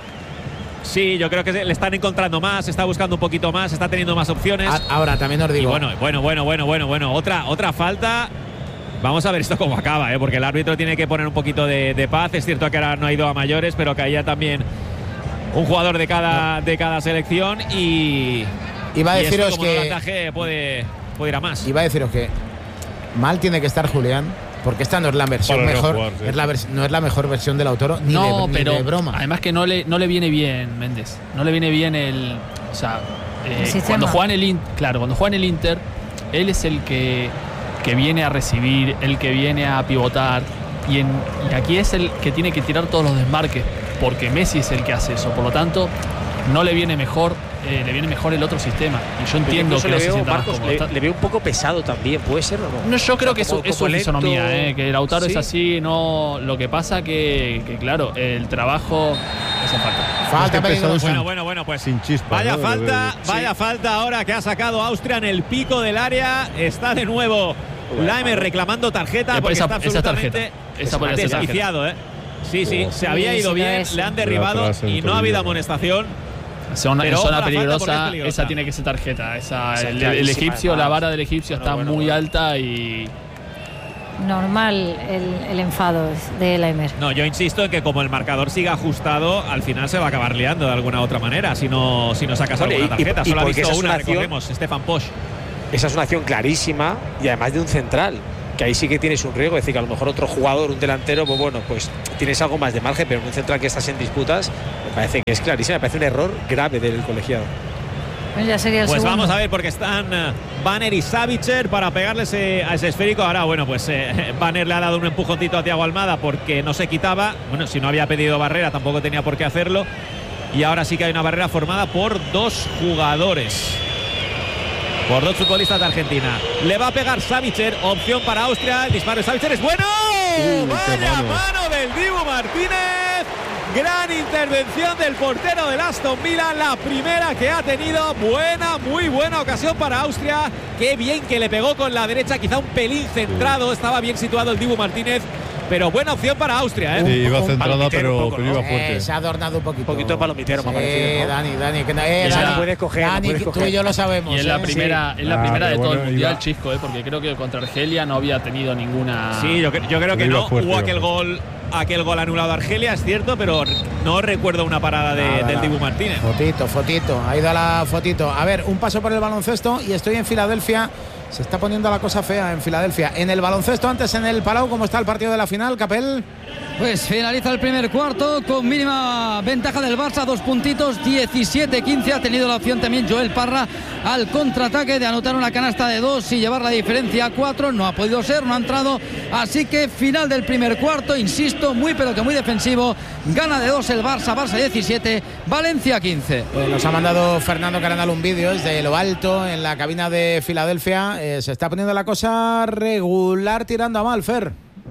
Sí, yo creo que le están encontrando más, está buscando un poquito más, está teniendo más opciones. Ahora también os digo. Y bueno, otra falta. Vamos a ver esto cómo acaba, porque el árbitro tiene que poner un poquito de paz. Es cierto que ahora no ha ido a mayores, pero caía también un jugador de cada selección y iba a deciros que el avantaje puede ir a más. Iba a deciros que mal tiene que estar Julián, porque esta no es la versión mejor, no es la mejor versión de Lautaro, ni de broma. Además que no le viene bien Méndez, no le viene bien cuando juega en el Inter, él es el que viene a recibir, el que viene a pivotar, y aquí es el que tiene que tirar todos los desmarques, porque Messi es el que hace eso. Por lo tanto, no le viene mejor, le viene mejor el otro sistema. Y yo entiendo que le no se veo, sienta más Marcos, cómodo. le veo un poco pesado también, ¿puede ser o no? No, yo creo que es su lento. fisonomía, que Lautaro ¿Sí? es así, no. Lo que pasa que claro, el trabajo hace falta. Falta peligrosa. Bueno, pues sin chispa. vaya ¿no? vaya falta ahora que ha sacado Austria en el pico del área. Está de nuevo Laimer reclamando tarjeta porque está absolutamente desquiciado, Sí, se había ido bien, le han derribado y no ha habido amonestación. En zona peligrosa, esa tiene que ser tarjeta. El egipcio, la vara del egipcio está muy alta y. Normal el enfado de Laimer. No, yo insisto en que como el marcador siga ajustado, al final se va a acabar liando de alguna otra manera si no sacas alguna tarjeta. Solo ha visto una, recordemos, Stefan Posch. Esa es una acción clarísima y además de un central, que ahí sí que tienes un riesgo. Es decir, que a lo mejor otro jugador, un delantero, pues tienes algo más de margen, pero en un central que estás en disputas, me parece que es clarísima, me parece un error grave del colegiado. Pues ya sería el segundo. Vamos a ver, porque están Banner y Savitzer para pegarle a ese esférico. Ahora, Banner le ha dado un empujoncito a Thiago Almada porque no se quitaba. Bueno, si no había pedido barrera, tampoco tenía por qué hacerlo. Y ahora sí que hay una barrera formada por dos jugadores. Por dos futbolistas de Argentina. Le va a pegar Savitzer, opción para Austria. El disparo de Savitzer es bueno. ¡Vaya mano del Dibu Martínez! Gran intervención del portero del Aston Villa, la primera que ha tenido. Muy buena ocasión para Austria. Qué bien que le pegó con la derecha, quizá un pelín centrado. Estaba bien situado el Dibu Martínez. Pero buena opción para Austria, Sí, iba centrada, pero iba fuerte. Se ha adornado un poquito. Un poquito de palomitero, me ha parecido, ¿no? Dani, que Dani, puedes coger. Dani, tú y yo lo sabemos. Y es la primera, de todo el mundial, iba. Chisco, porque creo que contra Argelia no había tenido ninguna. Sí, yo creo que no. Hubo aquel gol anulado a Argelia, es cierto, pero no recuerdo una parada del Dibu Martínez. Fotito, ha ido a la fotito. A ver, un paso por el baloncesto y estoy en Filadelfia. Se está poniendo la cosa fea en Filadelfia. En el baloncesto, antes en el Palau, ¿cómo está el partido de la final, Capel? Pues finaliza el primer cuarto con mínima ventaja del Barça, 2 puntitos, 17-15. Ha tenido la opción también Joel Parra al contraataque de anotar una canasta de 2 y llevar la diferencia a 4. No ha podido ser, no ha entrado. Así que final del primer cuarto, insisto, muy defensivo. Gana de 2 el Barça 17, Valencia 15. Nos ha mandado Fernando Caranal un vídeo desde lo alto en la cabina de Filadelfia. Se está poniendo la cosa regular tirando a mal, Fer.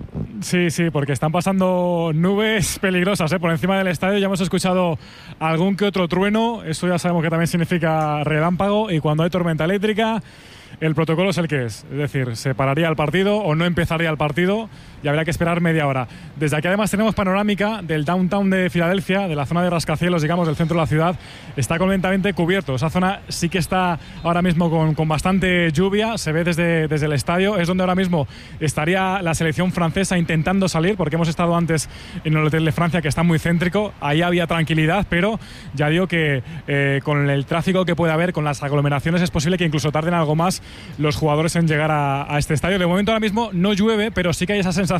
Sí, porque están pasando nubes peligrosas por encima del estadio. Ya hemos escuchado algún que otro trueno. Eso ya sabemos que también significa relámpago. Y cuando hay tormenta eléctrica, el protocolo es el que es. Es decir, se pararía el partido o no empezaría el partido y habría que esperar media hora. Desde aquí además tenemos panorámica del downtown de Filadelfia, de la zona de rascacielos, digamos, del centro de la ciudad. Está completamente cubierto. Esa zona sí que está ahora mismo con bastante lluvia. Se ve desde el estadio. Es donde ahora mismo estaría la selección francesa intentando salir, porque hemos estado antes en el Hotel de Francia, que está muy céntrico. Ahí había tranquilidad, pero ya digo que con el tráfico que puede haber, con las aglomeraciones, es posible que incluso tarden algo más los jugadores en llegar a este estadio. De momento ahora mismo no llueve, pero sí que hay esa sensación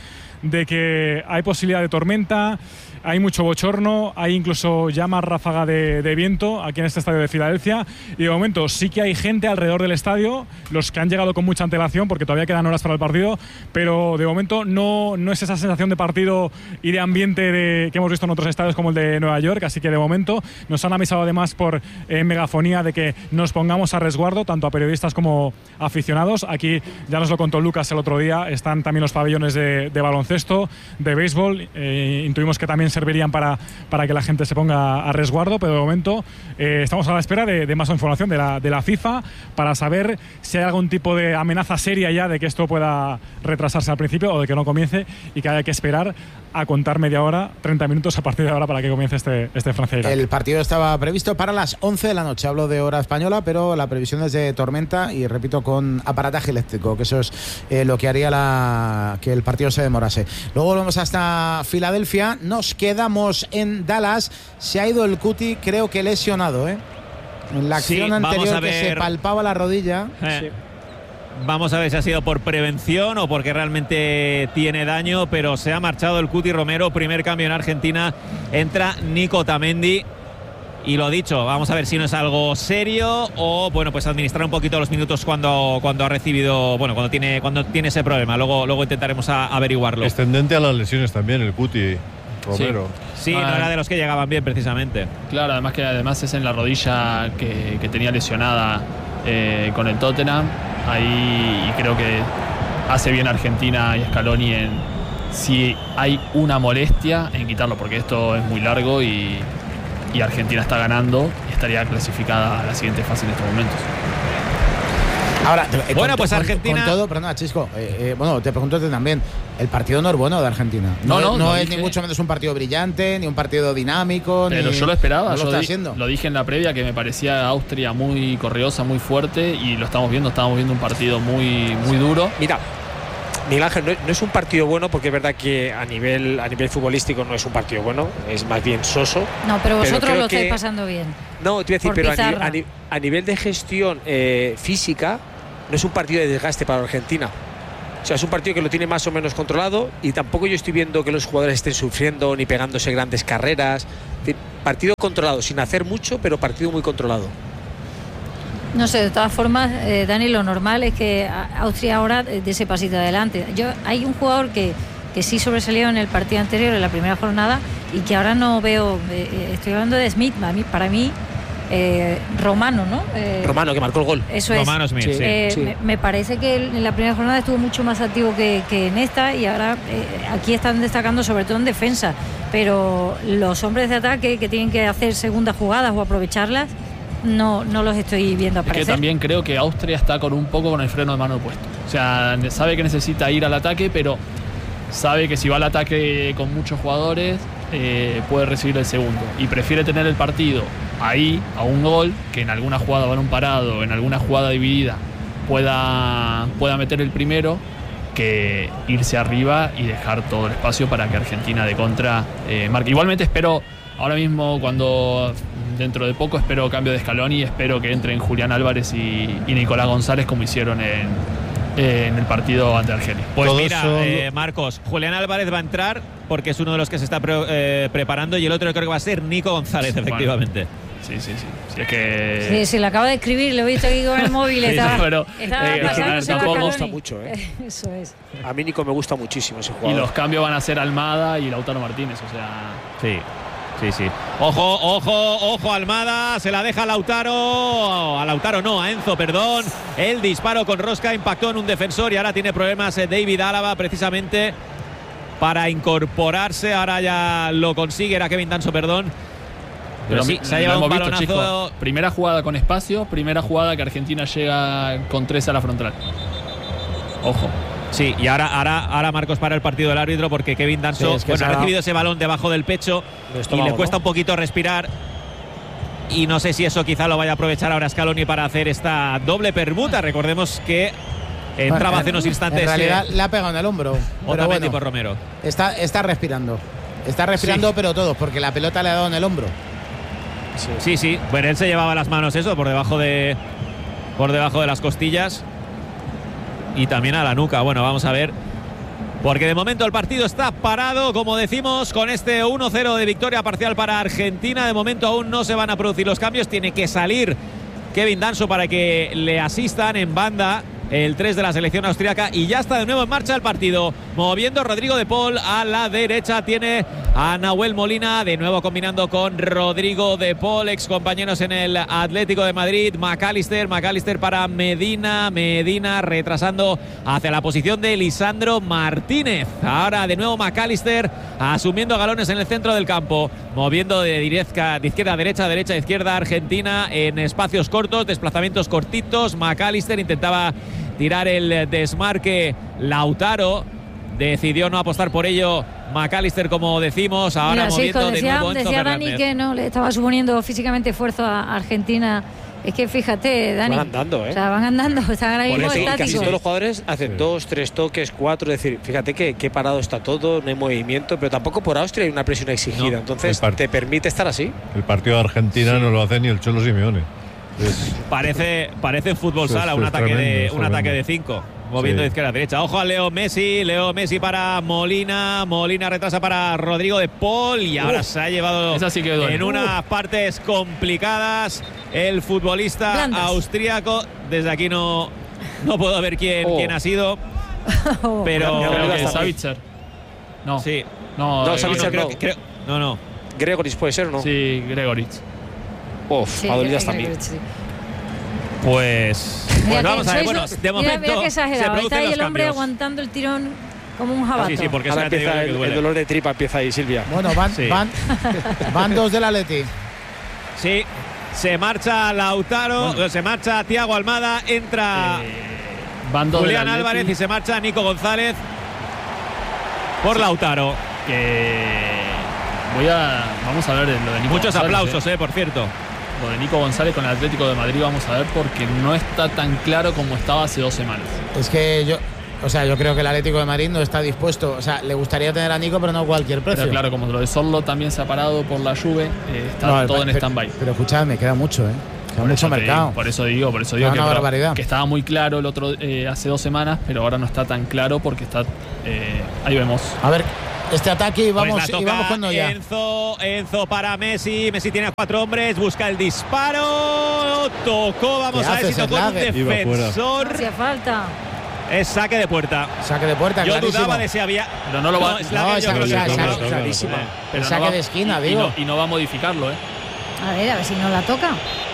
de que hay posibilidad de tormenta, hay mucho bochorno, hay incluso ya más ráfaga de viento aquí en este estadio de Filadelfia. Y de momento sí que hay gente alrededor del estadio, los que han llegado con mucha antelación, porque todavía quedan horas para el partido, pero de momento no es esa sensación de partido y de ambiente que hemos visto en otros estadios como el de Nueva York. Así que de momento nos han avisado además por megafonía de que nos pongamos a resguardo, tanto a periodistas como aficionados. Aquí ya nos lo contó Lucas el otro día, están también los pabellones de baloncesto, de béisbol. Intuimos que también servirían para que la gente se ponga a resguardo, pero de momento estamos a la espera de más información de la FIFA para saber si hay algún tipo de amenaza seria ya de que esto pueda retrasarse al principio o de que no comience y que haya que esperar a contar media hora, 30 minutos a partir de ahora para que comience este Francia-Irak. El partido estaba previsto para las 11 de la noche, hablo de hora española, pero la previsión es de tormenta y repito, con aparataje eléctrico, que eso es lo que haría que el partido se demorase. Luego volvemos hasta Filadelfia, nos quedamos en Dallas. Se ha ido el Cuti, creo que lesionado, en la acción anterior que se palpaba la rodilla. Sí. Vamos a ver si ha sido por prevención o porque realmente tiene daño, pero se ha marchado el Cuti Romero. Primer cambio en Argentina, entra Nico Tamendi. Y lo dicho, vamos a ver si no es algo serio o, pues administrar un poquito los minutos cuando ha recibido, cuando tiene ese problema. Luego intentaremos averiguarlo. Es tendente a las lesiones también el Cuti. Romero. Sí, no era de los que llegaban bien precisamente. Claro, además es en la rodilla que tenía lesionada con el Tottenham. Ahí creo que hace bien Argentina y Scaloni en, si hay una molestia, en quitarlo, porque esto es muy largo y Argentina está ganando y estaría clasificada a la siguiente fase en estos momentos. Ahora, bueno, pues Argentina. Con todo, perdona, Chisco. Bueno, te pregunto también. El partido no es bueno de Argentina. No es ni mucho menos un partido brillante, ni un partido dinámico. Pero yo lo esperaba. No lo está haciendo. Lo dije en la previa que me parecía Austria muy correosa, muy fuerte, y lo estamos viendo. Estábamos viendo un partido muy, muy duro. Mira, Miguel Ángel, no es un partido bueno, porque es verdad que a nivel futbolístico no es un partido bueno, es más bien soso. No, pero vosotros lo estáis pasando bien. No, te iba a decir, pero a nivel de gestión física, no es un partido de desgaste para Argentina. O sea, es un partido que lo tiene más o menos controlado, y tampoco yo estoy viendo que los jugadores estén sufriendo ni pegándose grandes carreras. Partido controlado, sin hacer mucho, pero partido muy controlado. No sé, de todas formas, Dani, lo normal es que Austria ahora dé ese pasito adelante. Hay un jugador que sí sobresalió en el partido anterior, en la primera jornada, y que ahora no veo. Estoy hablando de Smith, para mí. Romano, ¿no? Romano, que marcó el gol. Eso Romano es. Smith, sí. Me parece que en la primera jornada estuvo mucho más activo que en esta, y ahora aquí están destacando sobre todo en defensa, pero los hombres de ataque que tienen que hacer segundas jugadas o aprovecharlas, no los estoy viendo aparecer. Es que también creo que Austria está con el freno de mano puesto. O sea, sabe que necesita ir al ataque, pero sabe que si va al ataque con muchos jugadores puede recibir el segundo, y prefiere tener el partido ahí a un gol, que en alguna jugada balón parado, en alguna jugada dividida pueda meter el primero, que irse arriba y dejar todo el espacio para que Argentina de contra marque. Igualmente espero ahora mismo, cuando dentro de poco espero cambio de Scaloni, espero que entren Julián Álvarez y Nicolás González, como hicieron en el partido ante Argelia. Pues mira, Marcos, Julián Álvarez va a entrar porque es uno de los que se está preparando, y el otro creo que va a ser Nico González, efectivamente. Bueno. Sí. Si es que. Sí, lo acabo de escribir, lo he visto aquí con el móvil. Estaba me gusta mucho, Eso es. A mí Nico me gusta muchísimo ese jugador. Y los cambios van a ser Almada y Lautaro Martínez, o sea. Sí. Ojo, Almada, se la deja a Lautaro. A Enzo, perdón. El disparo con rosca impactó en un defensor, y ahora tiene problemas David Álava precisamente para incorporarse. Ahora ya lo consigue, era Kevin Danso, perdón. Pero sí, se ha llevado un balonazo. Chicos, primera jugada con espacio, primera jugada que Argentina llega con 3 a la frontal. Ojo. Sí, y ahora Marcos para el partido del árbitro, porque Kevin Danso ha recibido ese balón debajo del pecho y le cuesta un poquito respirar. Y no sé si eso quizá lo vaya a aprovechar ahora Scaloni para hacer esta doble permuta. Recordemos que entraba hace unos instantes. En realidad le ha pegado en el hombro. Otamendi por Romero. Está respirando. Pero todos, porque la pelota le ha dado en el hombro. Sí. Bueno, él se llevaba las manos por debajo de las costillas y también a la nuca. Bueno, vamos a ver, porque de momento el partido está parado, como decimos, con este 1-0 de victoria parcial para Argentina. De momento aún no se van a producir los cambios. Tiene que salir Kevin Danso para que le asistan en banda el 3 de la selección austriaca, y ya está de nuevo en marcha el partido, moviendo Rodrigo de Paul a la derecha, tiene a Nahuel Molina, de nuevo combinando con Rodrigo de Paul, ex compañeros en el Atlético de Madrid. McAllister para Medina retrasando hacia la posición de Lisandro Martínez. Ahora de nuevo McAllister asumiendo galones en el centro del campo, moviendo de izquierda a derecha, derecha a izquierda Argentina en espacios cortos, desplazamientos cortitos. McAllister intentaba tirar el desmarque, Lautaro decidió no apostar por ello. McAllister, como decimos, ahora moviendo de nuevo Enzo decía Fernández. Dani que no le estaba suponiendo físicamente esfuerzo a Argentina. Es que fíjate, Dani, van andando, o sea, van andando, están ahora mismo estáticos. Casi todos los jugadores hacen 2, 3 toques, 4, es decir, fíjate que parado está todo, no hay movimiento, pero tampoco por Austria hay una presión exigida, entonces te permite estar así. El partido de Argentina no lo hace ni el Cholo Simeone. Parece fútbol sala, un ataque de 5, moviendo de izquierda a derecha. Ojo a Leo Messi para Molina retrasa para Rodrigo de Paul, y ahora se ha llevado en unas partes complicadas el futbolista austríaco. Desde aquí no puedo ver quién ha sido, pero creo que es Savitzer. No. Sí. No, Savicev no. No. Gregoritsch puede ser, ¿o no? Sí, Gregoritsch. Uf, Adolías también. Sí. Pues vamos a ver. Bueno, de momento mira que exagerado. Está ahí el hombre cambios. aguantando el tirón como un jabato. Sí, porque ahora se ha tenido empieza que el duele. dolor de tripa empieza ahí, Silvia. Bueno, van dos del Atleti. Sí, se marcha Lautaro, se marcha Thiago Almada, entra Julián Álvarez y se marcha Nico González por Lautaro. Vamos a ver lo de Nico Muchos González, aplausos, por cierto. Lo de Nico González con el Atlético de Madrid vamos a ver porque no está tan claro como estaba hace 2 semanas. Es que yo creo que el Atlético de Madrid no está dispuesto. O sea, le gustaría tener a Nico, pero no a cualquier precio. Pero claro, como lo de Sorlo también se ha parado por la Juve, está todo en stand-by. Pero escúchame, queda mucho, Queda mucho mercado. Por eso digo que estaba muy claro el otro hace 2 semanas, pero ahora no está tan claro porque está. Ahí vemos. A ver. Este ataque y vamos, Pues y vamos con Noya. Enzo para Messi. Messi tiene a 4 hombres. Busca el disparo. Tocó. Vamos a ver si tocó un defensor. Hacía falta. Es saque de puerta. Saque de puerta, yo clarísimo. dudaba de si había. Pero no lo va. Clarísima. Pero saque de esquina, digo. Y no va a modificarlo, A ver si no la toca.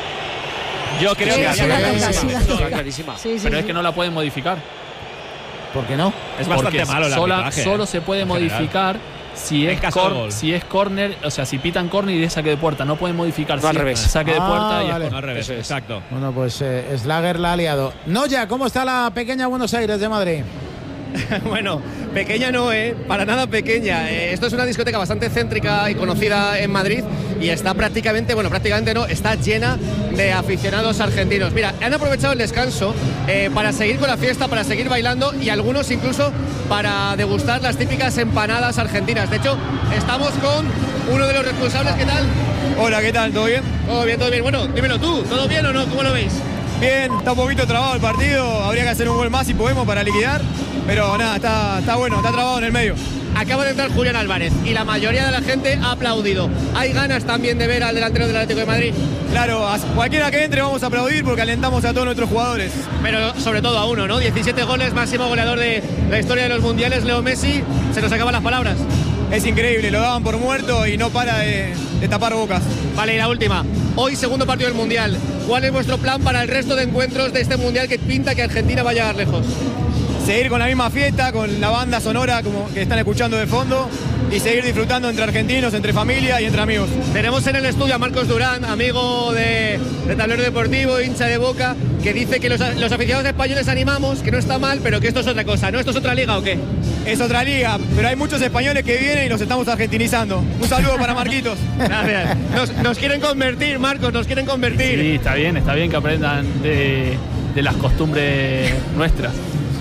Yo creo que clarísima. Pero es que no la pueden modificar. ¿Por qué no? Es bastante malo el arbitraje, solo se puede modificar si es córner, o sea, si pitan córner y es saque de puerta. No pueden modificar no, al revés. Saque de puerta y vale. es al revés. Exacto. Bueno, pues Slager la ha liado. Noya, ¿cómo está la pequeña Buenos Aires de Madrid? Bueno, pequeña no, para nada pequeña. Esto es una discoteca bastante céntrica y conocida en Madrid y está prácticamente no, está llena de aficionados argentinos. Mira, han aprovechado el descanso para seguir con la fiesta, para seguir bailando y algunos incluso para degustar las típicas empanadas argentinas. De hecho, estamos con uno de los responsables. ¿Qué tal? Hola, ¿qué tal? ¿Todo bien? Todo bien, todo bien. Bueno, dímelo tú, ¿todo bien o no? ¿Cómo lo veis? Bien, está un poquito trabado el partido, habría que hacer un gol más si podemos para liquidar, pero nada, está bueno, está trabado en el medio. Acaba de entrar Julián Álvarez y la mayoría de la gente ha aplaudido. ¿Hay ganas también de ver al delantero del Atlético de Madrid? Claro, a cualquiera que entre vamos a aplaudir porque alentamos a todos nuestros jugadores. Pero sobre todo a uno, ¿no? 17 goles, máximo goleador de la historia de los mundiales, Leo Messi. Se nos acaban las palabras. Es increíble, lo daban por muerto y no para de tapar bocas. Vale, y la última. Hoy segundo partido del Mundial. ¿Cuál es vuestro plan para el resto de encuentros de este Mundial que pinta que Argentina va a llegar lejos? Seguir con la misma fiesta, con la banda sonora como que están escuchando de fondo y seguir disfrutando entre argentinos, entre familia y entre amigos. Tenemos en el estudio a Marcos Durán, amigo de Tablero Deportivo, hincha de Boca, que dice que los aficionados españoles animamos, que no está mal, pero que esto es otra cosa, ¿no? ¿Esto es otra liga o qué? Es otra liga, pero hay muchos españoles que vienen y los estamos argentinizando. Un saludo para Marquitos. Gracias. Nos quieren convertir, Marcos, nos quieren convertir. Sí, está bien que aprendan de las costumbres nuestras.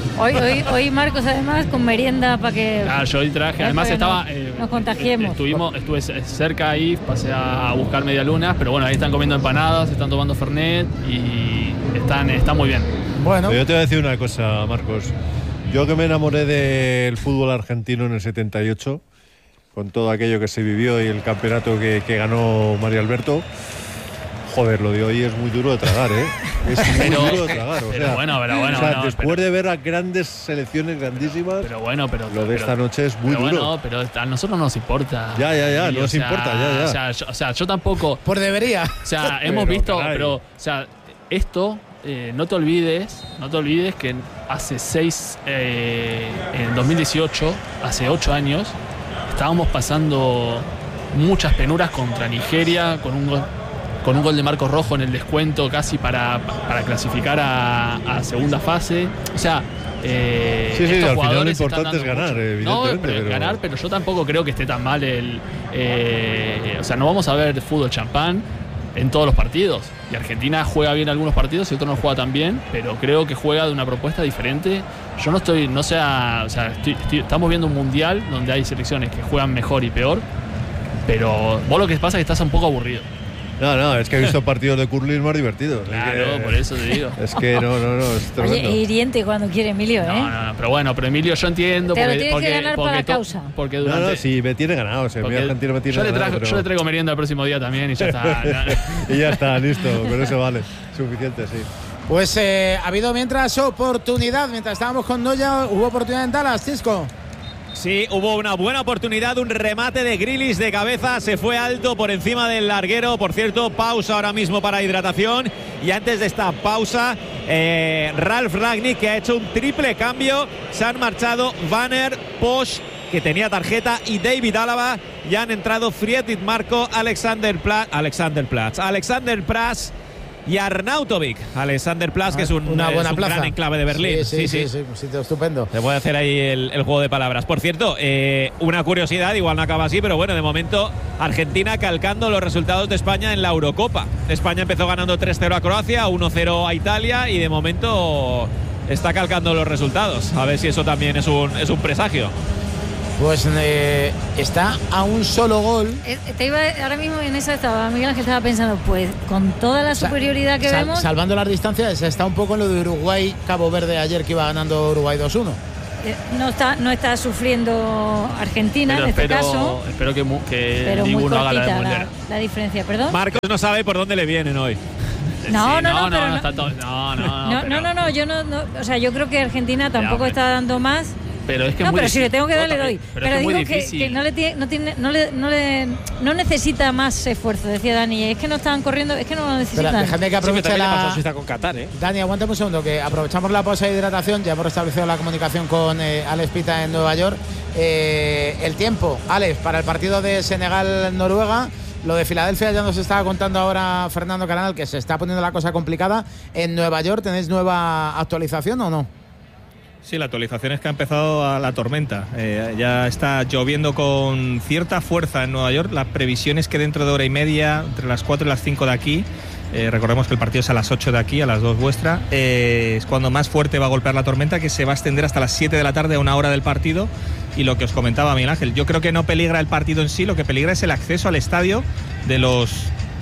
Hoy Marcos además con merienda para que. Claro, yo hoy traje, además estaba. Nos contagiemos. Estuve cerca ahí, pasé a buscar medialunas, pero bueno, ahí están comiendo empanadas, están tomando Fernet y están muy bien. Bueno. Yo te voy a decir una cosa, Marcos. Yo que me enamoré del fútbol argentino en el 78, con todo aquello que se vivió y el campeonato que ganó Mario Alberto. Joder, lo de hoy es muy duro de tragar, Es muy duro de tragar. Después de ver a grandes selecciones grandísimas, lo de esta noche es muy duro. Pero a nosotros no nos importa. Ya, no nos importa, O sea, yo tampoco. Por debería. O sea, hemos visto, caray. Pero, o sea, esto, no te olvides que en 2018, hace 8 años, estábamos pasando muchas penuras contra Nigeria con un gol de Marcos Rojo en el descuento casi para clasificar a segunda fase. O sea, al final lo importante es ganar, evidentemente. Ganar, pero yo tampoco creo que esté tan mal o sea, no vamos a ver fútbol champán en todos los partidos. Y Argentina juega bien algunos partidos y otros no juega tan bien, pero creo que juega de una propuesta diferente. Yo estamos viendo un mundial donde hay selecciones que juegan mejor y peor, pero vos lo que pasa es que estás un poco aburrido. No, es que he visto partidos de curling más divertidos. Claro, por eso te digo. Es que no, es tremendo. Oye, hiriente cuando quiere Emilio, No, pero Emilio yo entiendo. Te lo tienes que ganar para la causa. Porque durante... sí, me tiene ganado. Argentina me tiene ganado. Yo le traigo merienda el próximo día también y ya está. Y ya está, listo. Con eso vale. Suficiente, sí. Pues ha habido mientras estábamos con Noya, hubo oportunidad en Dallas, Chisco. Sí, hubo una buena oportunidad, un remate de Grealish de cabeza, se fue alto por encima del larguero. Por cierto, pausa ahora mismo para hidratación. Y antes de esta pausa, Ralf Rangnick, que ha hecho un triple cambio. Se han marchado Banner, Posch, que tenía tarjeta, y David Alaba. Ya han entrado Friedrich Marko, Alexander Pras y Arnautovic. Alexander Plas, que es una buena plaza, gran enclave de Berlín. Sí, un sitio estupendo. Se puede hacer ahí el juego de palabras. Por cierto, una curiosidad, igual no acaba así, pero bueno, de momento Argentina calcando los resultados de España en la Eurocopa. España empezó ganando 3-0 a Croacia, 1-0 a Italia, y de momento está calcando los resultados. A ver si eso también es un presagio. Pues está a un solo gol. Ahora mismo en esa estaba Miguel Ángel, estaba pensando, pues con toda la superioridad que vemos, salvando las distancias, está un poco en lo de Uruguay-Cabo Verde ayer, que iba ganando Uruguay 2-1. No está sufriendo Argentina, pero en este caso. Espero que pero ninguno muy haga la de cortita la diferencia, perdón. Marcos no sabe por dónde le vienen hoy. No, o sea, yo creo que Argentina tampoco está dando más. Pero es que pero si le tengo que dar, le doy. Pero digo no necesita más esfuerzo, decía Dani. Es que no estaban corriendo, es que no lo necesitan. Pero déjame que aproveche con Qatar, Dani, aguántame un segundo, que aprovechamos la pausa de hidratación. Ya hemos restablecido la comunicación con Alex Pita en Nueva York. El tiempo, Alex, para el partido de Senegal-Noruega. Lo de Filadelfia ya nos estaba contando ahora Fernando Canal, que se está poniendo la cosa complicada. En Nueva York, ¿tenéis nueva actualización o no? Sí, la actualización es que ha empezado la tormenta. Ya está lloviendo con cierta fuerza en Nueva York. La previsión es que dentro de hora y media, entre las 4 y las 5 de aquí, recordemos que el partido es a las 8 de aquí, a las 2 vuestra, es cuando más fuerte va a golpear la tormenta, que se va a extender hasta las 7 de la tarde, a una hora del partido. Y lo que os comentaba Miguel Ángel, yo creo que no peligra el partido en sí, lo que peligra es el acceso al estadio de los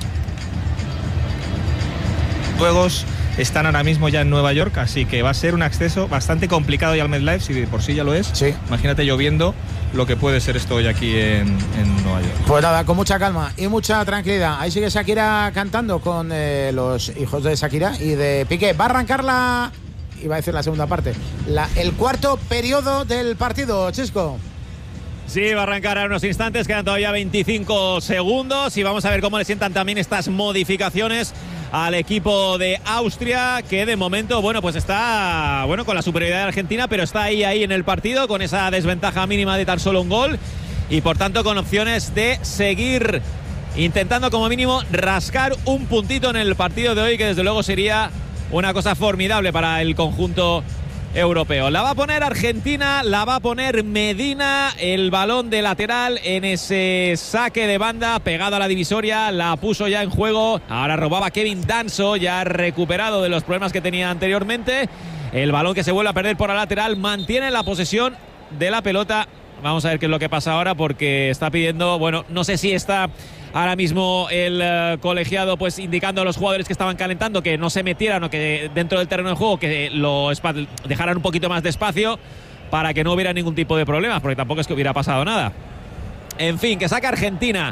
juegos. Están ahora mismo ya en Nueva York, así que va a ser un acceso bastante complicado ya al MetLife, si de por sí ya lo es. Sí. Imagínate lloviendo lo que puede ser esto hoy aquí en Nueva York. Pues nada, con mucha calma y mucha tranquilidad. Ahí sigue Shakira cantando con los hijos de Shakira y de Piqué. Va a arrancar iba a decir la segunda parte, el cuarto periodo del partido, Chisco. Sí, va a arrancar a unos instantes, quedan todavía 25 segundos y vamos a ver cómo le sientan también estas modificaciones al equipo de Austria, que de momento, pues está con la superioridad de Argentina, pero está ahí en el partido con esa desventaja mínima de tan solo un gol y por tanto con opciones de seguir intentando como mínimo rascar un puntito en el partido de hoy, que desde luego sería una cosa formidable para el conjunto europeo. La va a poner Argentina, la va a poner Medina, el balón de lateral en ese saque de banda pegado a la divisoria, la puso ya en juego, ahora robaba Kevin Danso, ya recuperado de los problemas que tenía anteriormente, el balón que se vuelve a perder por la lateral, mantiene la posesión de la pelota. Vamos a ver qué es lo que pasa ahora, porque está pidiendo, no sé si está ahora mismo el colegiado pues indicando a los jugadores que estaban calentando que no se metieran o que dentro del terreno de juego que lo dejaran un poquito más de espacio para que no hubiera ningún tipo de problemas, porque tampoco es que hubiera pasado nada. En fin, que saca Argentina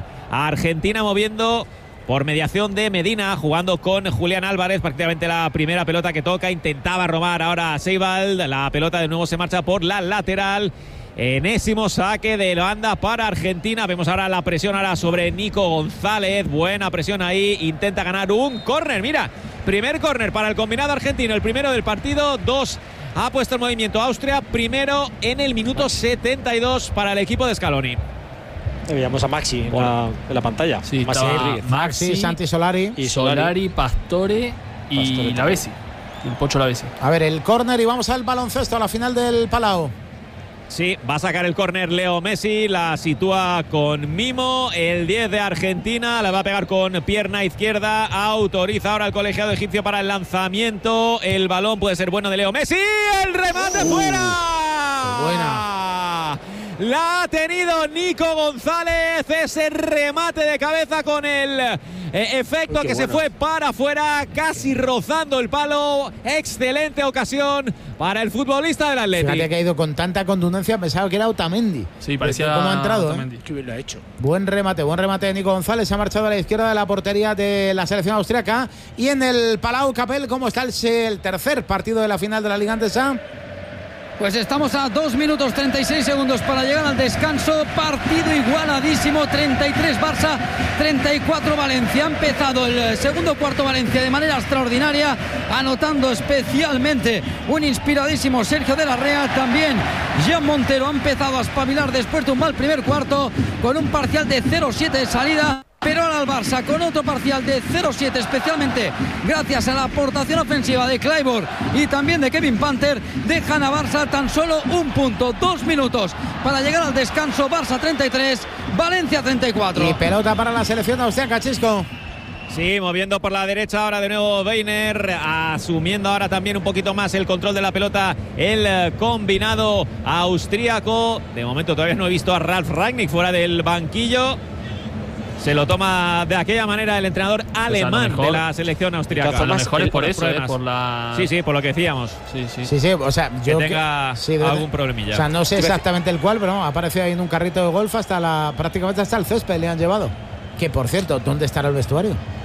moviendo por mediación de Medina, jugando con Julián Álvarez, prácticamente la primera pelota que toca, intentaba robar ahora Seibald, la pelota de nuevo se marcha por la lateral. Enésimo saque de banda para Argentina. Vemos ahora la presión sobre Nico González. Buena presión ahí. Intenta ganar un córner. Mira, primer córner para el combinado argentino. El primero del partido. 2 ha puesto en movimiento Austria. Primero en el minuto 72 para el equipo de Scaloni. Veíamos a Maxi en la pantalla. Sí, Maxi, Santi Solari. Y Solari, Pastore y Lavesi. El Pocho Lavesi. A ver, el córner y vamos al baloncesto, a la final del Palau. Sí, va a sacar el córner Leo Messi, la sitúa con mimo, el 10 de Argentina, la va a pegar con pierna izquierda, autoriza ahora el colegiado egipcio para el lanzamiento, el balón puede ser bueno de Leo Messi, el remate fuera. Buena. La ha tenido Nico González, ese remate de cabeza con el efecto que se fue para afuera, casi rozando el palo. Excelente ocasión para el futbolista del Atleti. Fíjate que ha ido con tanta contundencia, pensaba que era Otamendi. Sí, parecía cómo ha entrado. Otamendi. Qué bien lo ha hecho. Buen remate de Nico González. Se ha marchado a la izquierda de la portería de la selección austriaca. Y en el Palau Capel, ¿cómo está el tercer partido de la final de la Liga Andesa? Pues estamos a 2 minutos 36 segundos para llegar al descanso. Partido igualadísimo, 33 Barça, 34 Valencia. Ha empezado el segundo cuarto Valencia de manera extraordinaria, anotando especialmente un inspiradísimo Sergio de la Rea. También Jean Montero ha empezado a espabilar después de un mal primer cuarto, con un parcial de 0-7 de salida. Pero ahora el Barça con otro parcial de 0-7, especialmente gracias a la aportación ofensiva de Clyburn y también de Kevin Panther, dejan a Barça tan solo un punto. 2 minutos para llegar al descanso. Barça 33, Valencia 34. Y pelota para la selección austriaca, Chisco. Sí, moviendo por la derecha ahora de nuevo Weiner, asumiendo ahora también un poquito más el control de la pelota el combinado austríaco. De momento todavía no he visto a Ralf Rangnick fuera del banquillo. Se lo toma de aquella manera el entrenador alemán de la selección austríaca. A lo mejor es por eso, por la... Sí, por lo que decíamos. Sí, o sea, yo que tenga algún problemilla. O sea, no sé exactamente el cual, pero no, ha aparecido ahí en un carrito de golf prácticamente hasta el césped le han llevado. Que por cierto, ¿dónde estará el vestuario?